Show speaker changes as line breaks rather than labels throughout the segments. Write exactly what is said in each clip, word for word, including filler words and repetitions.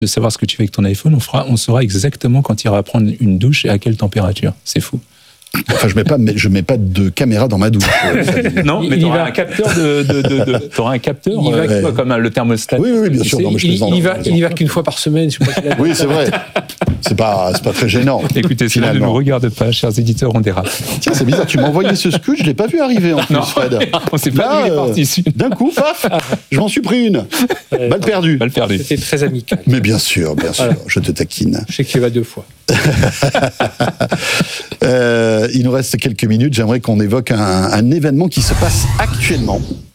de savoir ce que tu fais avec ton iPhone, on, fera, on saura exactement quand il ira prendre une douche et à quelle température. C'est fou.
Enfin, je mets pas, je mets pas de caméra dans ma douche.
Non, mais tu auras un capteur de, de, de, de t'auras un capteur,
il va,
euh, ouais. comme le thermostat.
Oui, oui, bien sûr. Non, mais je
il,
plaisante,
il, y va,
je
il y va qu'une fois par semaine. Je sais pas si
oui, c'est vrai. C'est pas, c'est pas très gênant.
Écoutez, cela ne nous regarde pas, chers éditeurs, on dérape.
Tiens, c'est bizarre. Tu m'as envoyé ce scoot, je l'ai pas vu arriver en plus,
non,
Fred.
On s'est pas vu, euh, ici.
D'un coup, paf, je m'en suis pris une.
Euh,
Balle perdue.
Balle perdue.
C'était très amical.
Mais bien sûr, bien sûr,
voilà.
Je te taquine.
Je sais que tu vas deux fois.
euh, il nous reste quelques minutes. J'aimerais qu'on évoque un, un événement qui se passe actuellement.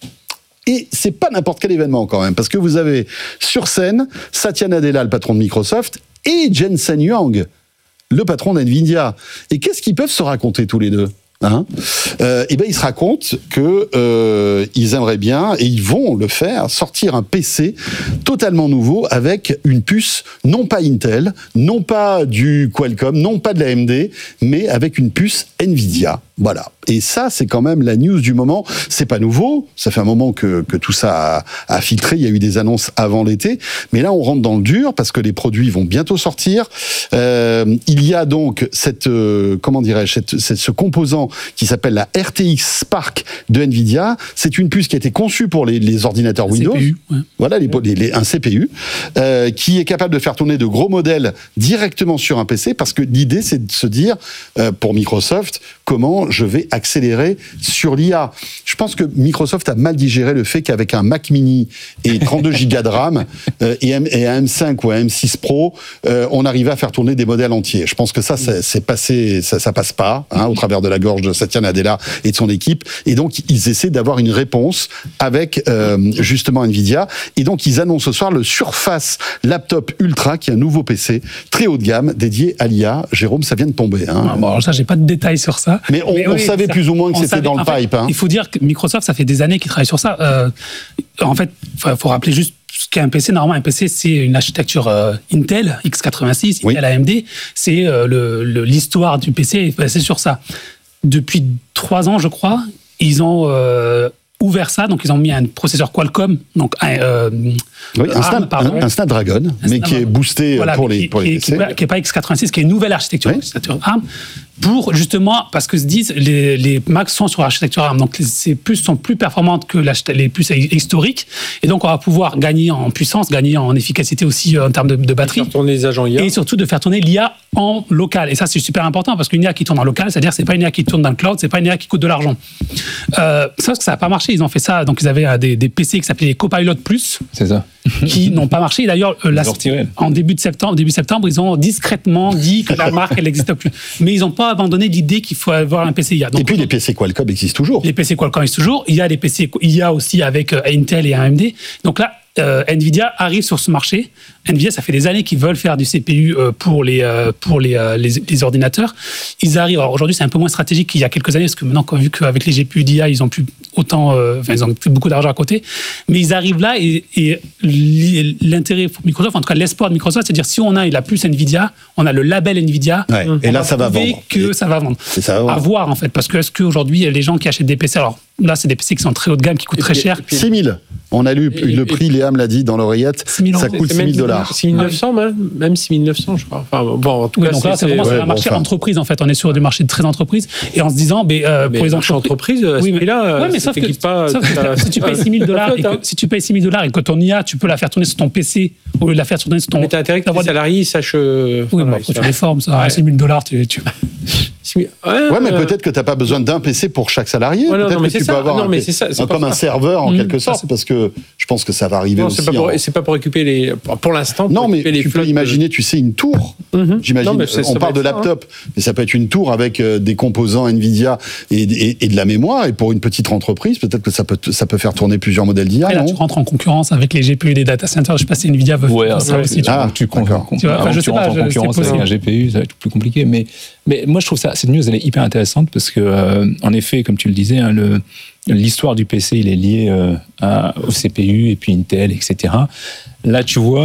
Et c'est pas n'importe quel événement quand même, parce que vous avez sur scène Satya Nadella, le patron de Microsoft, et Jensen Huang, le patron d'NVIDIA. Et qu'est-ce qu'ils peuvent se raconter tous les deux ? Hein euh, et ben ils se racontent que euh, ils aimeraient bien, et ils vont le faire, sortir un P C totalement nouveau avec une puce non pas Intel, non pas du Qualcomm, non pas de l'A M D, mais avec une puce NVIDIA. Voilà. Et ça, c'est quand même la news du moment. C'est pas nouveau. Ça fait un moment que, que tout ça a, a filtré. Il y a eu des annonces avant l'été. Mais là, on rentre dans le dur parce que les produits vont bientôt sortir. Euh, il y a donc cette, euh, comment dirais-je, cette, cette, ce composant qui s'appelle la R T X Spark de NVIDIA. C'est une puce qui a été conçue pour les, les ordinateurs Windows.
C P U, ouais.
Voilà, les, les, les, un C P U, euh, qui est capable de faire tourner de gros modèles directement sur un P C parce que l'idée, c'est de se dire, euh, pour Microsoft, comment je vais accélérer sur l'I A. Je pense que Microsoft a mal digéré le fait qu'avec un Mac Mini et trente-deux gigas de RAM euh, et, M, et un M cinq ou un M six Pro, euh, on arrivait à faire tourner des modèles entiers. Je pense que ça, c'est, c'est passé, ça, ça passe pas, hein, au travers de la gorge de Satya Nadella et de son équipe. Et donc, ils essaient d'avoir une réponse avec euh, justement NVIDIA. Et donc, ils annoncent ce soir le Surface Laptop Ultra, qui est un nouveau P C très haut de gamme dédié à l'I A. Jérôme, ça vient de tomber. Hein.
Ah, bon, alors ça, j'ai pas de détails sur ça.
Mais on,
Mais
on
oui,
savait
ça,
plus ou moins que c'était
savait,
dans le
fait,
pipe. Hein.
Il faut dire que Microsoft, ça fait des années qu'ils travaillent sur ça. Euh, en fait, il faut, faut rappeler juste ce qu'est un P C. Normalement, un P C, c'est une architecture euh, Intel, x quatre-vingt-six,
oui.
Intel A M D. C'est euh, le, le, l'histoire du P C, c'est sur ça. Depuis trois ans, je crois, ils ont euh, ouvert ça. Donc, ils ont mis un processeur Qualcomm, donc un, euh,
oui, un,
ARM,
Snap, un, un Snapdragon, un mais Snapdragon. Qui est boosté voilà, pour les,
qui,
pour les
qui,
P C.
Qui n'est pas x quatre-vingt-six, qui est une nouvelle architecture,
oui.
architecture ARM. Pour justement, parce que se disent, les, les Macs sont sur l'architecture ARM, donc ces puces sont plus performantes que les puces historiques, et donc on va pouvoir gagner en puissance, gagner en efficacité aussi en termes de, de batterie.
Faire tourner les agents I A.
Et surtout de faire tourner l'I A en local. Et ça, c'est super important, parce qu'une I A qui tourne en local, c'est-à-dire que c'est pas une I A qui tourne dans le cloud, c'est pas une I A qui coûte de l'argent. Euh, sauf que ça n'a pas marché, ils ont fait ça, donc ils avaient des, des P C qui s'appelaient Copilot Plus.
C'est ça.
Qui n'ont pas marché. D'ailleurs, la, en début de septembre, début septembre, ils ont discrètement dit que la marque, elle n'existe plus. Mais ils n'ont pas abandonné l'idée qu'il faut avoir un P C I A. Donc,
et puis les P C Qualcomm existent toujours.
Les P C Qualcomm existent toujours. Il y a des P C I A aussi avec Intel et A M D. Donc là, euh, NVIDIA arrive sur ce marché. NVIDIA, ça fait des années qu'ils veulent faire du C P U euh, pour, les, euh, pour les, euh, les, les ordinateurs. Ils arrivent. Alors aujourd'hui, c'est un peu moins stratégique qu'il y a quelques années, parce que maintenant, vu qu'avec les G P U d'I A, ils ont plus autant, euh, enfin, ils ont plus beaucoup d'argent à côté. Mais ils arrivent là et, et l'intérêt pour Microsoft, en tout cas l'espoir de Microsoft, c'est de dire si on a la puce NVIDIA, on a le label NVIDIA.
Ouais, et là, ça va vendre.
Que
et
ça va vendre.
Et ça va vendre.
À voir en fait, parce que est-ce qu'aujourd'hui les gens qui achètent des P C, alors là, c'est des P C qui sont très haut de gamme, qui coûtent très cher.
six mille. On a lu et, le et, prix, Léa me l'a dit dans l'oreillette, ça coûte six mille dollars.
six mille neuf cents, même, même six mille neuf cents, je crois. Enfin, bon, en tout
oui,
cas,
donc là, c'est, c'est vraiment ouais, un marché bon, enfin. entreprise, en fait. On est sur des marchés de très entreprises. Et en se disant, mais, euh,
mais
pour les
entreprises, à ce
oui,
prix-là,
ouais, mais sauf que, pas, sauf que si tu payes six mille dollars et que, si tu payes six mille dollars et que ton I A, tu peux la faire tourner sur ton P C au lieu de la faire tourner sur ton.
Mais t'as intérêt que tes salariés sachent.
Oui, bon, après, tu les formes, ça. six mille dollars, tu.
Ouais, ouais, mais peut-être que tu n'as pas besoin d'un P C pour chaque salarié. Ouais, non, peut-être non, que tu ça. peux avoir non, un, mais c'est ça, c'est comme un serveur en mmh, quelque sorte, ça, parce que je pense que ça va arriver non, aussi.
C'est pas, pour,
en...
c'est pas pour récupérer les. Pour l'instant,
non, mais
les
tu peux imaginer, tu sais, une tour. Mmh. J'imagine. Non, on parle de laptop, ça, hein. mais ça peut être une tour avec euh, des composants Nvidia et, et, et de la mémoire. Et pour une petite entreprise, peut-être que ça peut, ça peut faire tourner plusieurs modèles d'I A.
Et là, tu rentres en concurrence avec les G P U des data centers. Je sais pas si Nvidia veut
ouais,
faire ça aussi.
Ah, tu rentres en concurrence avec un G P U, ça va être plus compliqué. Mais Mais moi, je trouve ça, cette news, elle est hyper intéressante parce que, euh, en effet, comme tu le disais, hein, le, l'histoire du P C, il est lié euh, à, au C P U et puis Intel, et cetera. Là, tu vois,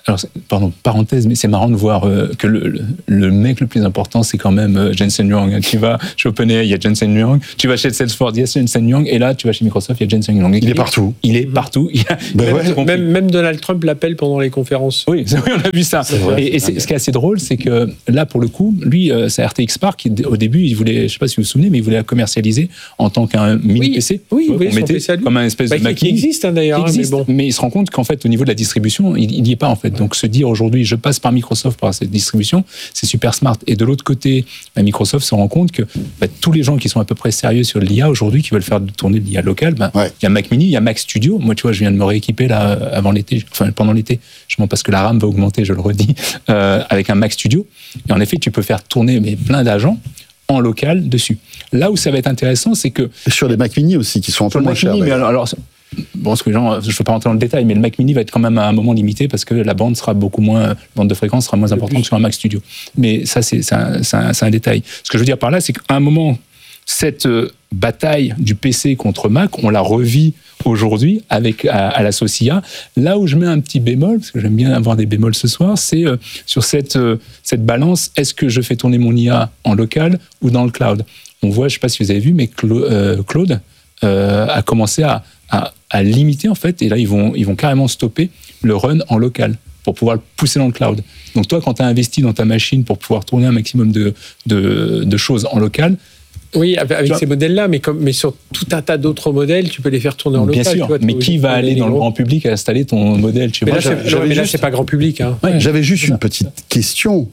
Alors, pardon, parenthèse, mais c'est marrant de voir euh, que le, le, le mec le plus important, c'est quand même euh, Jensen Huang. Tu vas chez OpenAI, il y a Jensen Huang. Tu vas chez Salesforce, il y a Jensen Huang. Et là, tu vas chez Microsoft, il y a Jensen Huang.
Il est partout.
Il est partout. Il a,
ben
même,
ouais.
même, même Donald Trump l'appelle pendant les conférences.
Oui, oui, on a vu ça.
Vrai,
et et c'est, ce qui est assez drôle, c'est que là, pour le coup, lui, euh, c'est R T X Spark. Qui, au début, il voulait, je ne sais pas si vous vous souvenez, mais il voulait la commercialiser en tant qu'un mini
oui,
P C.
Oui,
on
oui,
mettait
P C
comme un espèce
bah,
de Mac
qui, qui existe hein, d'ailleurs.
Qui existe,
mais, bon.
mais il se rend compte qu'en fait, au niveau de la distribution, il n'y est pas en fait. Donc, se dire aujourd'hui, je passe par Microsoft pour cette distribution, c'est super smart. Et de l'autre côté, bah, Microsoft se rend compte que bah, tous les gens qui sont à peu près sérieux sur l'I A aujourd'hui, qui veulent faire tourner de l'I A locale, bah,
ouais.
il y a Mac Mini, il y a Mac Studio. Moi, tu vois, je viens de me rééquiper là avant l'été, enfin pendant l'été, justement parce que la RAM va augmenter, je le redis, euh, avec un Mac Studio. Et en effet, tu peux faire tourner mais plein d'agents en local dessus. Là où ça va être intéressant, c'est que
et sur les Mac Mini aussi, qui sont un peu moins chers.
Mais alors, alors bon, ce que les gens, je ne veux pas rentrer dans le détail, mais le Mac Mini va être quand même à un moment limité parce que la bande sera beaucoup moins, la bande de fréquence sera moins importante que sur un Mac Studio. Mais ça, c'est, c'est, un, c'est, un, c'est un détail. Ce que je veux dire par là, c'est qu'à un moment, cette bataille du P C contre Mac, on la revit aujourd'hui avec à, à la sauce I A. Là où je mets un petit bémol, parce que j'aime bien avoir des bémols ce soir, c'est euh, sur cette, euh, cette balance, est-ce que je fais tourner mon I A en local ou dans le cloud ? On voit, je ne sais pas si vous avez vu, mais Clo- euh, Claude euh, a commencé à, à, à limiter, en fait, et là, ils vont, ils vont carrément stopper le run en local pour pouvoir le pousser dans le cloud. Donc toi, quand tu as investi dans ta machine pour pouvoir tourner un maximum de, de, de choses en local,
oui, avec ces modèles-là, mais, comme, mais sur tout un tas d'autres modèles, tu peux les faire tourner en local.
Bien sûr,
tu vois,
mais qui va aller dans le grand public à installer ton modèle tu
Mais,
vois,
là, c'est,
j'avais
mais là,
juste...
c'est pas grand public. Hein.
Ouais, j'avais juste une petite question.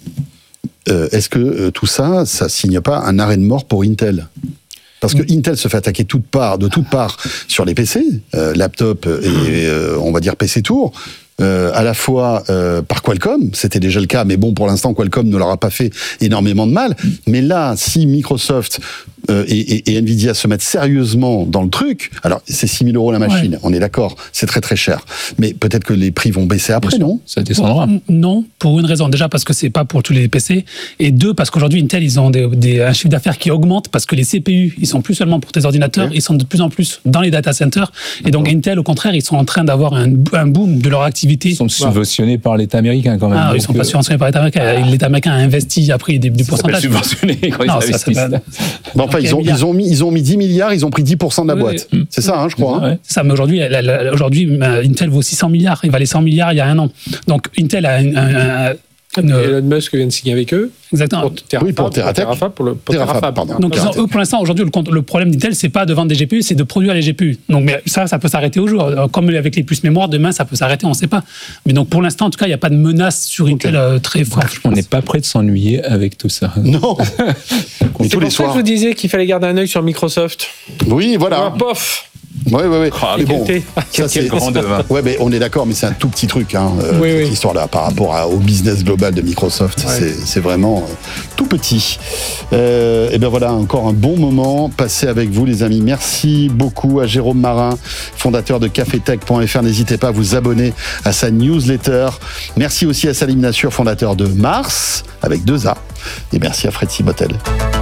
Euh, est-ce que euh, tout ça, ça signe pas un arrêt de mort pour Intel ? Parce que Intel se fait attaquer toutes parts, de toutes parts sur les P C, euh, laptop et euh, on va dire P C Tour. Euh, à la fois euh, par Qualcomm, c'était déjà le cas, mais bon, pour l'instant, Qualcomm ne leur a pas fait énormément de mal. Mais là, si Microsoft euh, et, et, et Nvidia se mettent sérieusement dans le truc, alors c'est six mille euros la machine, ouais. On est d'accord, c'est très très cher. Mais peut-être que les prix vont baisser après, non ?
Ça descendra.
Non, pour une raison. Déjà parce que c'est pas pour tous les P C, et deux, parce qu'aujourd'hui, Intel, ils ont des, des, un chiffre d'affaires qui augmente, parce que les C P U, ils sont plus seulement pour tes ordinateurs, okay. Ils sont de plus en plus dans les data centers. Et donc Intel, au contraire, ils sont en train d'avoir un, un boom de leur activité.
Ils sont subventionnés par l'État américain quand même.
Ah, ils ne sont pas subventionnés par l'État américain. L'État américain a investi, après des, des pourcentages.
Subventionnés quand non, ils investissent. Ça,
bon, enfin, ils ont, ils, ont mis, ils ont mis dix milliards, ils ont pris dix pour cent de la oui, boîte. Oui. C'est ça, hein, je crois. Hein.
Ouais. C'est ça, mais aujourd'hui, la, la, aujourd'hui, Intel vaut six cents milliards. Il valait cent milliards il y a un an. Donc Intel a un... un, un
Une... Elon Musk vient de signer avec eux.
Exactement.
Pour Terrafa, oui, pour Terratech.
Pour le pour
Terrafa,
Terrafa,
pardon.
Donc, ont, eux, pour l'instant, aujourd'hui, le, le problème d'Intel, c'est pas de vendre des G P U, c'est de produire les G P U. Donc, mais ça, ça peut s'arrêter au jour. Comme avec les puces mémoire, demain, ça peut s'arrêter, on ne sait pas. Mais donc, pour l'instant, en tout cas, il n'y a pas de menace sur Intel okay. euh, très forte.
On n'est pas prêt de s'ennuyer avec tout ça.
Non.
C'est tous les soirs. Que je vous disais qu'il fallait garder un œil sur Microsoft.
Oui, voilà.
Ah, pof.
Oui, oui, oui.
Ah,
mais bon,
ça, c'est grand devin.
Ouais, mais on est d'accord, mais c'est un tout petit truc, hein, euh,
oui,
cette
oui.
histoire-là, par rapport à, au business global de Microsoft. Ouais. C'est, c'est vraiment euh, tout petit. Euh, et bien voilà, encore un bon moment passé avec vous, les amis. Merci beaucoup à Jérôme Marin, fondateur de cafetech point f r. N'hésitez pas à vous abonner à sa newsletter. Merci aussi à Salim Nassur, fondateur de Mars, avec deux A. Et merci à Fred Sibotel.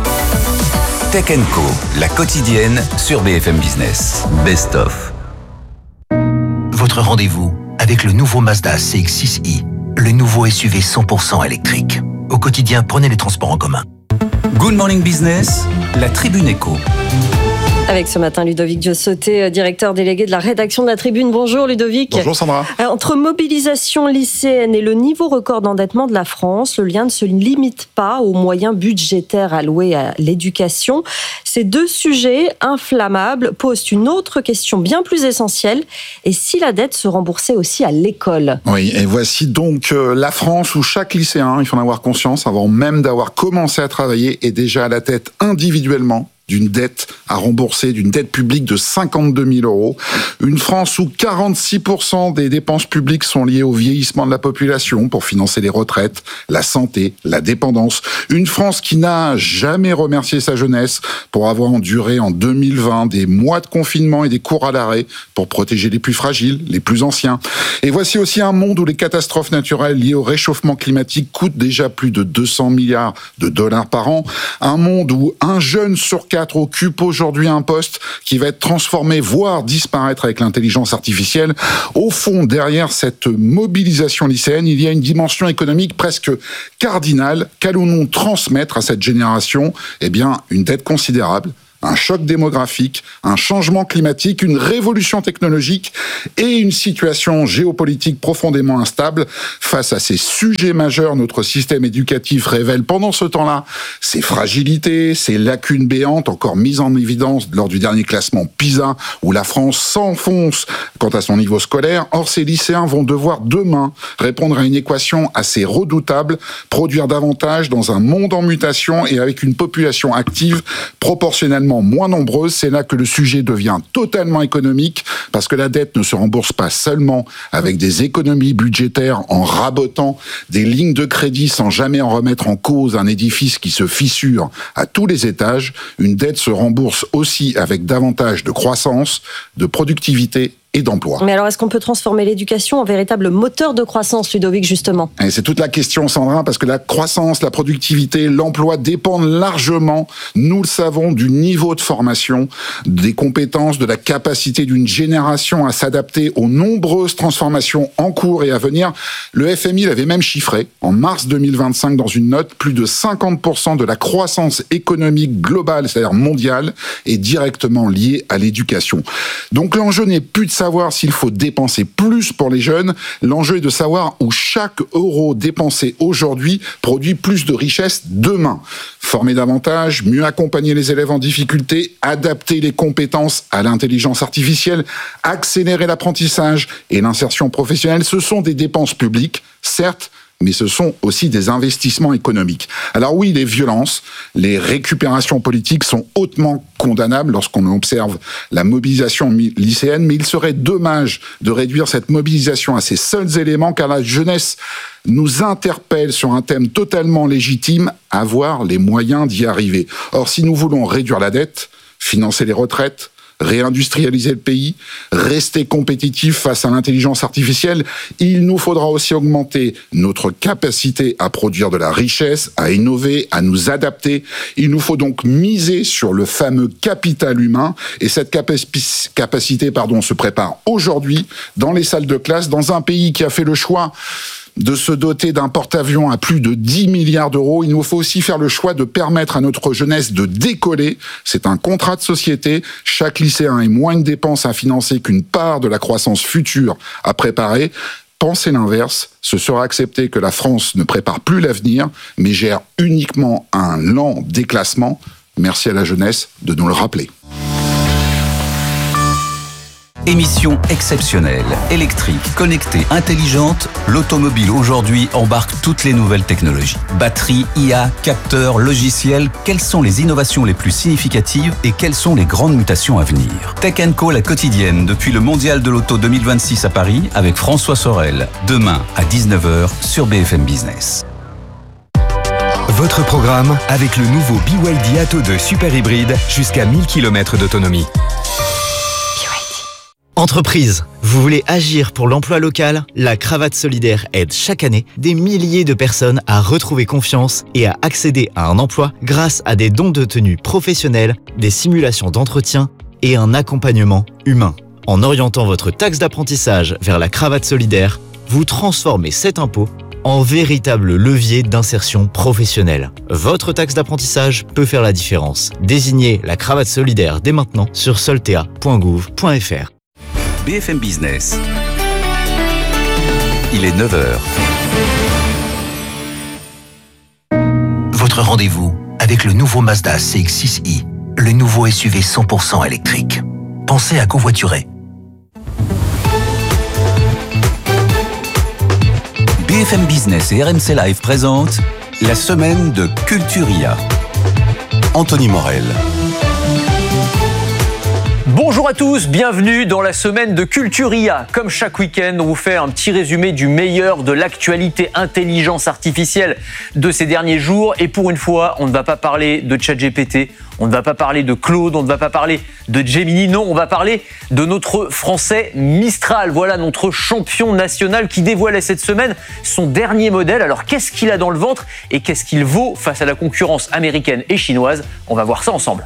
Tech and Co, la quotidienne sur B F M Business. Best of. Votre rendez-vous avec le nouveau Mazda C X six i, le nouveau S U V cent pour cent électrique. Au quotidien, prenez les transports en commun. Good Morning Business, la Tribune Éco.
Avec ce matin Ludovic Diossoté, directeur délégué de la rédaction de la Tribune. Bonjour Ludovic.
Bonjour Sandra.
Entre mobilisation lycéenne et le niveau record d'endettement de la France, le lien ne se limite pas aux moyens budgétaires alloués à l'éducation. Ces deux sujets inflammables posent une autre question bien plus essentielle. Et si la dette se remboursait aussi à l'école ?
Oui, et voici donc la France où chaque lycéen, il faut en avoir conscience, avant même d'avoir commencé à travailler, est déjà à la tête individuellement d'une dette à rembourser, d'une dette publique de cinquante-deux mille euros. Une France où quarante-six pour cent des dépenses publiques sont liées au vieillissement de la population pour financer les retraites, la santé, la dépendance. Une France qui n'a jamais remercié sa jeunesse pour avoir enduré en deux mille vingt des mois de confinement et des cours à l'arrêt pour protéger les plus fragiles, les plus anciens. Et voici aussi un monde où les catastrophes naturelles liées au réchauffement climatique coûtent déjà plus de deux cents milliards de dollars par an. Un monde où un jeune sur quatre quatre occupent aujourd'hui un poste qui va être transformé, voire disparaître avec l'intelligence artificielle. Au fond, derrière cette mobilisation lycéenne, il y a une dimension économique presque cardinale. Qu'allons-nous transmettre à cette génération ? Eh bien, une dette considérable, un choc démographique, un changement climatique, une révolution technologique et une situation géopolitique profondément instable. Face à ces sujets majeurs, notre système éducatif révèle pendant ce temps-là ses fragilités, ses lacunes béantes, encore mises en évidence lors du dernier classement PISA, où la France s'enfonce quant à son niveau scolaire. Or, ces lycéens vont devoir demain répondre à une équation assez redoutable, produire davantage dans un monde en mutation et avec une population active proportionnellement moins nombreuses. C'est là que le sujet devient totalement économique, parce que la dette ne se rembourse pas seulement avec des économies budgétaires en rabotant des lignes de crédit sans jamais en remettre en cause un édifice qui se fissure à tous les étages. Une dette se rembourse aussi avec davantage de croissance, de productivité et d'emploi.
Mais alors, est-ce qu'on peut transformer l'éducation en véritable moteur de croissance, Ludovic, justement ?
Et c'est toute la question, Sandra, parce que la croissance, la productivité, l'emploi dépendent largement, nous le savons, du niveau de formation, des compétences, de la capacité d'une génération à s'adapter aux nombreuses transformations en cours et à venir. Le F M I l'avait même chiffré en mars deux mille vingt-cinq dans une note, plus de cinquante pour cent de la croissance économique globale, c'est-à-dire mondiale, est directement liée à l'éducation. Donc l'enjeu n'est plus de savoir s'il faut dépenser plus pour les jeunes, l'enjeu est de savoir où chaque euro dépensé aujourd'hui produit plus de richesse demain. Former davantage, mieux accompagner les élèves en difficulté, adapter les compétences à l'intelligence artificielle, accélérer l'apprentissage et l'insertion professionnelle, ce sont des dépenses publiques, certes, mais ce sont aussi des investissements économiques. Alors oui, les violences, les récupérations politiques sont hautement condamnables lorsqu'on observe la mobilisation lycéenne, mais il serait dommage de réduire cette mobilisation à ces seuls éléments, car la jeunesse nous interpelle sur un thème totalement légitime, avoir les moyens d'y arriver. Or, si nous voulons réduire la dette, financer les retraites, réindustrialiser le pays, rester compétitif face à l'intelligence artificielle, il nous faudra aussi augmenter notre capacité à produire de la richesse, à innover, à nous adapter. Il nous faut donc miser sur le fameux capital humain, et cette capaci- capacité pardon, se prépare aujourd'hui dans les salles de classe, dans un pays qui a fait le choix de se doter d'un porte-avions à plus de dix milliards d'euros. Il nous faut aussi faire le choix de permettre à notre jeunesse de décoller. C'est un contrat de société. Chaque lycéen ait moins de dépenses à financer qu'une part de la croissance future à préparer. Penser l'inverse, ce sera accepter que la France ne prépare plus l'avenir, mais gère uniquement un lent déclassement. Merci à la jeunesse de nous le rappeler.
Émission exceptionnelle, électrique, connectée, intelligente, l'automobile aujourd'hui embarque toutes les nouvelles technologies. Batterie, I A, capteurs, logiciels, quelles sont les innovations les plus significatives et quelles sont les grandes mutations à venir ? Tech and Co, la quotidienne, depuis le Mondial de l'Auto deux mille vingt-six à Paris, avec François Sorel, demain à dix-neuf heures sur B F M Business.
Votre programme avec le nouveau B Y D Atto deux Super Hybride jusqu'à mille kilomètres d'autonomie.
Entreprise, vous voulez agir pour l'emploi local ? La Cravate Solidaire aide chaque année des milliers de personnes à retrouver confiance et à accéder à un emploi grâce à des dons de tenue professionnels, des simulations d'entretien et un accompagnement humain. En orientant votre taxe d'apprentissage vers la Cravate Solidaire, vous transformez cet impôt en véritable levier d'insertion professionnelle. Votre taxe d'apprentissage peut faire la différence. Désignez la Cravate Solidaire dès maintenant sur soltea point gouv point f r.
B F M Business. Il est neuf heures. Votre rendez-vous avec le nouveau Mazda C X six i, le nouveau S U V cent pour cent électrique. Pensez à covoiturer. B F M Business et R M C Live présentent la semaine de Culturia. Anthony Morel.
Bonjour à tous, bienvenue dans la semaine de Culturia. Comme chaque week-end, on vous fait un petit résumé du meilleur de l'actualité intelligence artificielle de ces derniers jours. Et pour une fois, on ne va pas parler de ChatGPT, On ne va pas parler de Claude, on ne va pas parler de Gemini, non, on va parler de notre français Mistral. Voilà notre champion national qui dévoilait cette semaine son dernier modèle. Alors qu'est-ce qu'il a dans le ventre et qu'est-ce qu'il vaut face à la concurrence américaine et chinoise? On va voir ça ensemble.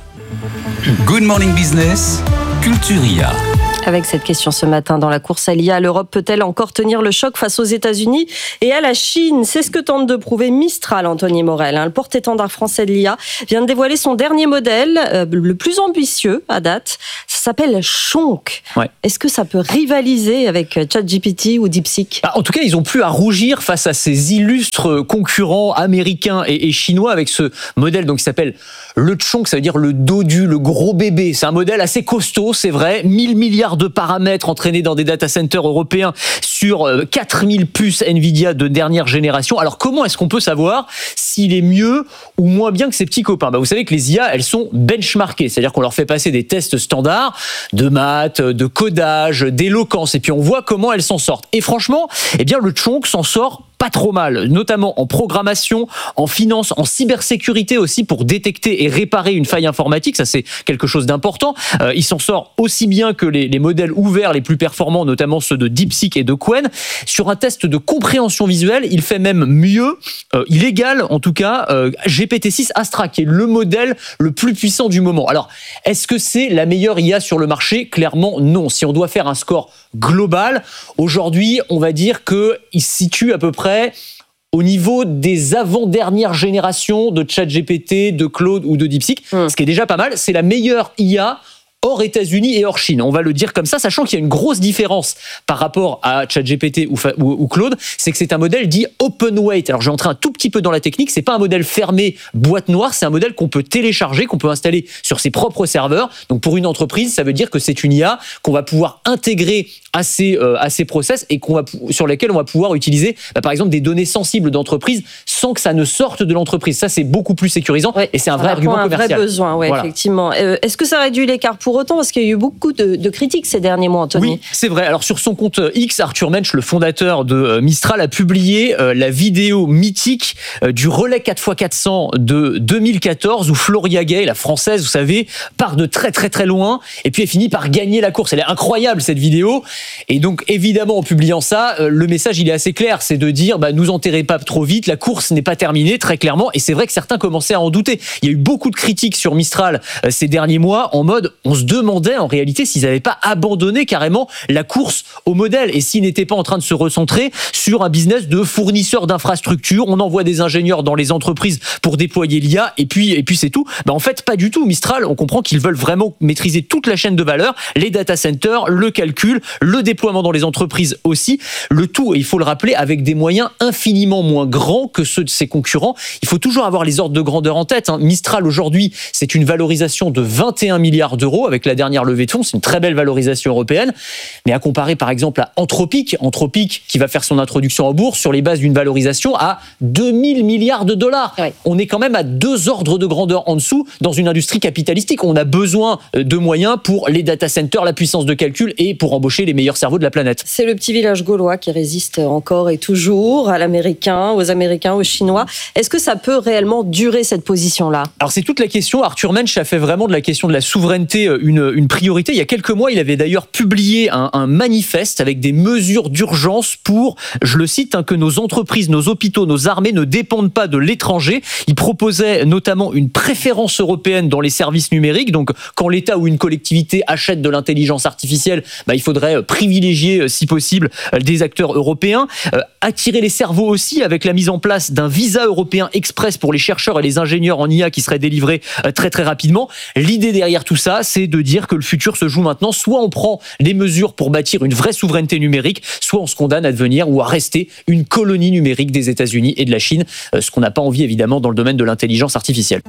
Good Morning Business, Culture I A.
Avec cette question ce matin dans la course à l'I A, l'Europe peut-elle encore tenir le choc face aux États-Unis et à la Chine? C'est ce que tente de prouver Mistral, Anthony Morel. Le porte-étendard français de l'I A vient de dévoiler son dernier modèle, euh, le plus ambitieux à date. Ça s'appelle Chonk.
Ouais.
Est-ce que ça peut rivaliser avec ChatGPT ou DeepSeek?
Bah, en tout cas, ils ont plus à rougir face à ces illustres concurrents américains et, et chinois avec ce modèle donc, qui s'appelle le Chonk, ça veut dire le dodu, le gros bébé. C'est un modèle assez costaud, c'est vrai, mille milliards de paramètres entraînés dans des data centers européens sur quatre mille puces Nvidia de dernière génération. Alors comment est-ce qu'on peut savoir s'il est mieux ou moins bien que ses petits copains? Bah, vous savez que les I A, elles sont benchmarkées, c'est-à-dire qu'on leur fait passer des tests standards de maths, de codage, d'éloquence, et puis on voit comment elles s'en sortent. Et franchement, eh bien le Chonk s'en sort pas trop mal, notamment en programmation, en finance, en cybersécurité aussi pour détecter et réparer une faille informatique. Ça, c'est quelque chose d'important. Euh, il s'en sort aussi bien que les, les modèles ouverts les plus performants, notamment ceux de DeepSeek et de Qwen. Sur un test de compréhension visuelle, il fait même mieux. Euh, il égale, en tout cas, euh, G P T six Astra, qui est le modèle le plus puissant du moment. Alors, est-ce que c'est la meilleure I A sur le marché? Clairement, non. Si on doit faire un score global, aujourd'hui, on va dire qu'il se situe à peu près au niveau des avant-dernières générations de ChatGPT, de Claude ou de DeepSeek, mmh. ce qui est déjà pas mal. C'est la meilleure I A hors États-Unis et hors Chine. On va le dire comme ça, sachant qu'il y a une grosse différence par rapport à ChatGPT ou, ou, ou Claude, c'est que c'est un modèle dit open weight. Alors, je vais entrer un tout petit peu dans la technique. C'est pas un modèle fermé, boîte noire. C'est un modèle qu'on peut télécharger, qu'on peut installer sur ses propres serveurs. Donc, pour une entreprise, ça veut dire que c'est une I A qu'on va pouvoir intégrer à ses, euh, à ses process et qu'on va, sur lesquels on va pouvoir utiliser, bah, par exemple, des données sensibles d'entreprise sans que ça ne sorte de l'entreprise. Ça, c'est beaucoup plus sécurisant ouais, et c'est un vrai argument
un
commercial.
Un vrai besoin, ouais, voilà. Effectivement. Euh, est-ce que ça réduit l'écart pour autant? Parce qu'il y a eu beaucoup de, de critiques ces derniers mois, Anthony.
Oui, c'est vrai. Alors, sur son compte X, Arthur Mensch, le fondateur de Mistral, a publié euh, la vidéo mythique euh, du relais quatre fois quatre cents de deux mille quatorze où Floria Gay, la française, vous savez, part de très très très loin et puis elle finit par gagner la course. Elle est incroyable, cette vidéo. Et donc, évidemment, en publiant ça, euh, le message, il est assez clair. C'est de dire, bah, nous enterrez pas trop vite, la course n'est pas terminée, très clairement. Et c'est vrai que certains commençaient à en douter. Il y a eu beaucoup de critiques sur Mistral euh, ces derniers mois en mode, on se demandait en réalité s'ils n'avaient pas abandonné carrément la course au modèle et s'ils n'étaient pas en train de se recentrer sur un business de fournisseur d'infrastructures. On envoie des ingénieurs dans les entreprises pour déployer l'I A et puis, et puis c'est tout. Bah, en fait, pas du tout. Mistral, on comprend qu'ils veulent vraiment maîtriser toute la chaîne de valeur, les data centers, le calcul, le déploiement dans les entreprises aussi. Le tout, et il faut le rappeler, avec des moyens infiniment moins grands que ceux de ses concurrents. Il faut toujours avoir les ordres de grandeur en tête. Hein. Mistral, aujourd'hui, c'est une valorisation de vingt et un milliards d'euros avec la dernière levée de fonds. C'est une très belle valorisation européenne. Mais à comparer, par exemple, à Anthropic, Anthropic qui va faire son introduction en bourse sur les bases d'une valorisation à deux mille milliards de dollars. Ouais. On est quand même à deux ordres de grandeur en dessous dans une industrie capitalistique. On a besoin de moyens pour les data centers, la puissance de calcul et pour embaucher les meilleurs cerveaux de la planète.
C'est le petit village gaulois qui résiste encore et toujours à l'américain, aux américains, aux chinois. Est-ce que ça peut réellement durer cette position-là?
Alors c'est toute la question. Arthur Mensch a fait vraiment de la question de la souveraineté une, une priorité. Il y a quelques mois, il avait d'ailleurs publié un, un manifeste avec des mesures d'urgence pour, je le cite, hein, que nos entreprises, nos hôpitaux, nos armées ne dépendent pas de l'étranger. Il proposait notamment une préférence européenne dans les services numériques. Donc quand l'État ou une collectivité achète de l'intelligence artificielle, bah, il faudrait privilégier, si possible, des acteurs européens. Euh, attirer les cerveaux aussi avec la mise en place d'un visa européen express pour les chercheurs et les ingénieurs en I A qui serait délivré euh, très très rapidement. L'idée derrière tout ça, c'est de dire que le futur se joue maintenant. Soit on prend les mesures pour bâtir une vraie souveraineté numérique, soit on se condamne à devenir ou à rester une colonie numérique des États-Unis et de la Chine, euh, ce qu'on n'a pas envie évidemment dans le domaine de l'intelligence artificielle.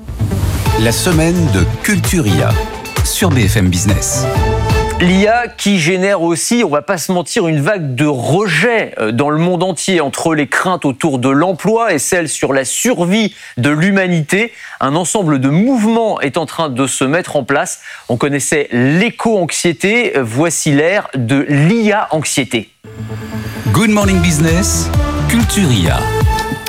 La semaine de Culture I A sur B F M Business.
L'I A qui génère aussi, on va pas se mentir, une vague de rejet dans le monde entier entre les craintes autour de l'emploi et celles sur la survie de l'humanité. Un ensemble de mouvements est en train de se mettre en place. On connaissait l'éco-anxiété, voici l'ère de l'I A-anxiété.
Good Morning Business, Culture I A.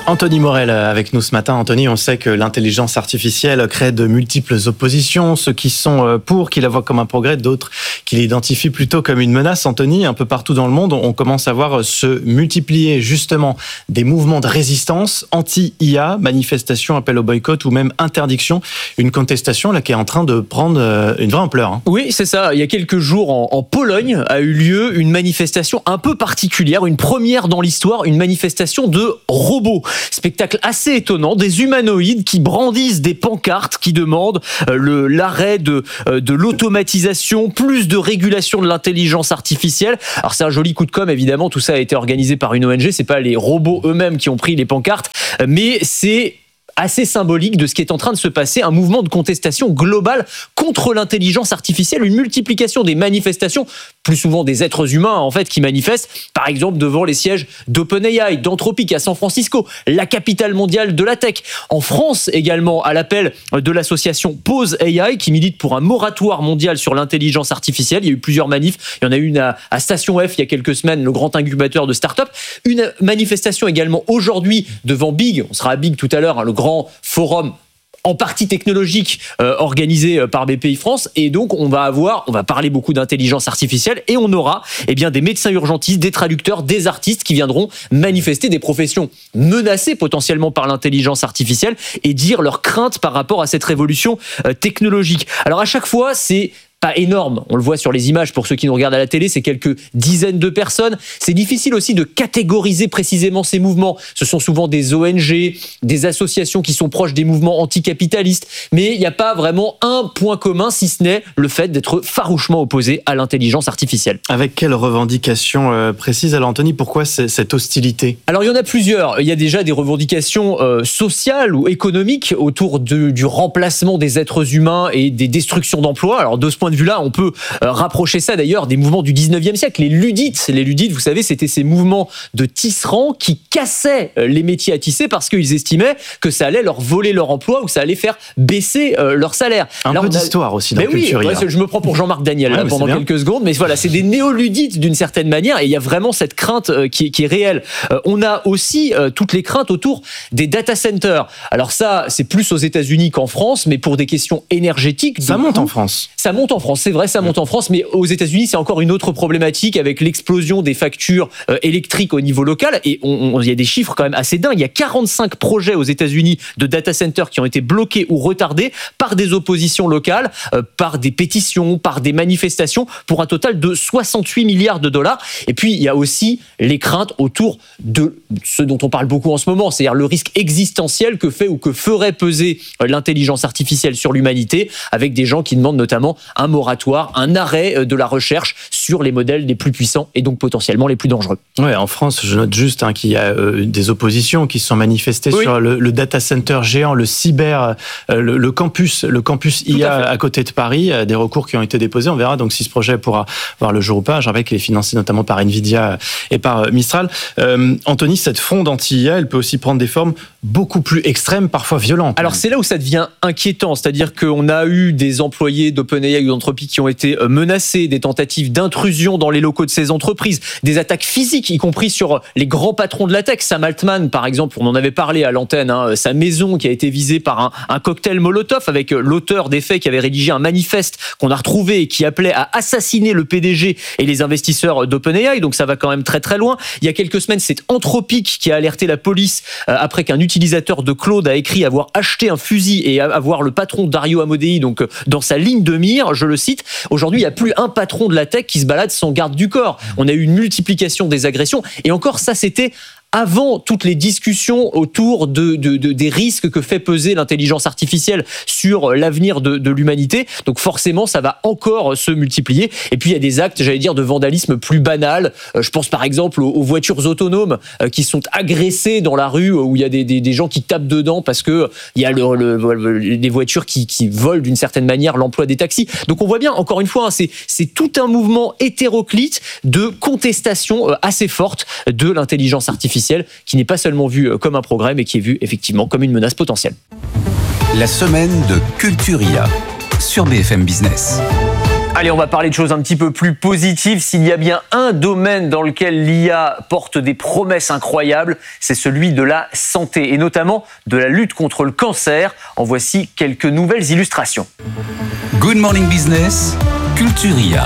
Anthony Morel avec nous ce matin. Anthony, on sait que l'intelligence artificielle crée de multiples oppositions, ceux qui sont pour, qui la voient comme un progrès, d'autres qui l'identifient plutôt comme une menace. Anthony, un peu partout dans le monde, on commence à voir se multiplier justement des mouvements de résistance anti-I A, manifestations, appel au boycott ou même interdiction. Une contestation là qui est en train de prendre une vraie ampleur. Hein.
Oui, c'est ça. Il y a quelques jours, en, en Pologne, a eu lieu une manifestation un peu particulière, une première dans l'histoire, une manifestation de robots. Spectacle assez étonnant, des humanoïdes qui brandissent des pancartes qui demandent euh, le, l'arrêt de, euh, de l'automatisation, plus de régulation de l'intelligence artificielle. Alors c'est un joli coup de com', évidemment, tout ça a été organisé par une O N G, c'est pas les robots eux-mêmes qui ont pris les pancartes, mais c'est assez symbolique de ce qui est en train de se passer, un mouvement de contestation globale contre l'intelligence artificielle, une multiplication des manifestations, plus souvent des êtres humains en fait qui manifestent, par exemple devant les sièges d'OpenAI, d'Anthropic à San Francisco, la capitale mondiale de la tech. En France également, à l'appel de l'association Pause A I qui milite pour un moratoire mondial sur l'intelligence artificielle. Il y a eu plusieurs manifs, il y en a une à, à Station F il y a quelques semaines, le grand incubateur de start-up. Une manifestation également aujourd'hui devant Big, on sera à Big tout à l'heure, hein, le grand grand forum en partie technologique euh, organisé par B P I France, et donc on va avoir, on va parler beaucoup d'intelligence artificielle et on aura eh bien des médecins urgentistes, des traducteurs, des artistes qui viendront manifester, des professions menacées potentiellement par l'intelligence artificielle et dire leurs craintes par rapport à cette révolution euh, technologique. Alors à chaque fois, c'est pas énorme, on le voit sur les images pour ceux qui nous regardent à la télé, c'est quelques dizaines de personnes. C'est difficile aussi de catégoriser précisément ces mouvements. Ce sont souvent des O N G, des associations qui sont proches des mouvements anticapitalistes, mais il n'y a pas vraiment un point commun si ce n'est le fait d'être farouchement opposé à l'intelligence artificielle.
Avec quelles revendications euh, précises, alors Anthony, pourquoi c'est, cette hostilité ?
Alors il y en a plusieurs. Il y a déjà des revendications euh, sociales ou économiques autour de, du remplacement des êtres humains et des destructions d'emplois. Alors de ce point de vue-là, on peut euh, rapprocher ça d'ailleurs des mouvements du dix-neuvième siècle. Les Ludites, les Ludites, vous savez, c'était ces mouvements de tisserands qui cassaient euh, les métiers à tisser parce qu'ils estimaient que ça allait leur voler leur emploi ou ça allait faire baisser euh, leur salaire.
Un
Alors,
peu
a...
d'histoire aussi dans
mais
Culture
oui,
I A.
Ouais, je me prends pour Jean-Marc Daniel ouais, là, pendant quelques secondes, mais voilà, c'est des néo-ludites d'une certaine manière et il y a vraiment cette crainte euh, qui, qui est réelle. Euh, on a aussi euh, toutes les craintes autour des data centers. Alors ça, c'est plus aux États-Unis qu'en France, mais pour des questions énergétiques.
Ça monte en France.
Ça monte en France, c'est vrai, ça monte en France, mais aux États-Unis, c'est encore une autre problématique avec l'explosion des factures euh, électriques au niveau local. Et on, on, il y a des chiffres quand même assez dingues. Il y a quarante-cinq projets aux États-Unis de data centers qui ont été bloqués ou retardés par des oppositions locales, euh, par des pétitions, par des manifestations, pour un total de soixante-huit milliards de dollars. Et puis, il y a aussi les craintes autour de ce dont on parle beaucoup en ce moment, c'est-à-dire le risque existentiel que fait ou que ferait peser l'intelligence artificielle sur l'humanité, avec des gens qui demandent notamment un moratoire, un arrêt de la recherche sur les modèles les plus puissants et donc potentiellement les plus dangereux.
Ouais, en France, je note juste hein, qu'il y a euh, des oppositions qui se sont manifestées oui. sur le, le data center géant, le cyber, euh, le, le campus, le campus I A à, à côté de Paris, euh, des recours qui ont été déposés. On verra donc si ce projet pourra voir le jour ou pas. Je rappelle qu'il est financé notamment par Nvidia et par Mistral. Euh, Anthony, cette fronde anti-I A, elle peut aussi prendre des formes beaucoup plus extrêmes, parfois violentes.
Alors c'est là où ça devient inquiétant, c'est-à-dire qu'on a eu des employés d'OpenAI ou d'Anthropic qui ont été menacés, des tentatives d'intrusion dans les locaux de ces entreprises, des attaques physiques, y compris sur les grands patrons de la tech. Sam Altman, par exemple, on en avait parlé à l'antenne, hein, sa maison qui a été visée par un, un cocktail Molotov avec l'auteur des faits qui avait rédigé un manifeste qu'on a retrouvé et qui appelait à assassiner le P D G et les investisseurs d'OpenAI, donc ça va quand même très très loin. Il y a quelques semaines, c'est Anthropic qui a alerté la police euh, après qu'un utilisateur de Claude a écrit avoir acheté un fusil et avoir le patron Dario Amodei donc euh, dans sa ligne de mire, je le cite. Aujourd'hui, il n'y a plus un patron de la tech qui se balade sans garde du corps. On a eu une multiplication des agressions et encore ça, c'était avant toutes les discussions autour de, de, de, des risques que fait peser l'intelligence artificielle sur l'avenir de, de l'humanité. Donc forcément, ça va encore se multiplier. Et puis, il y a des actes, j'allais dire, de vandalisme plus banal. Euh, je pense par exemple aux, aux voitures autonomes euh, qui sont agressées dans la rue, où il y a des, des, des gens qui tapent dedans parce que il y a le, le, le, des voitures qui, qui volent d'une certaine manière l'emploi des taxis. Donc on voit bien, encore une fois, hein, c'est, c'est tout un mouvement hétéroclite de contestation euh, assez forte de l'intelligence artificielle, qui n'est pas seulement vue comme un progrès, mais qui est vue effectivement comme une menace potentielle.
La semaine de Culture I A sur B F M Business.
Allez, on va parler de choses un petit peu plus positives. S'il y a bien un domaine dans lequel l'I A porte des promesses incroyables, c'est celui de la santé et notamment de la lutte contre le cancer. En voici quelques nouvelles illustrations.
Good Morning Business, Culturia.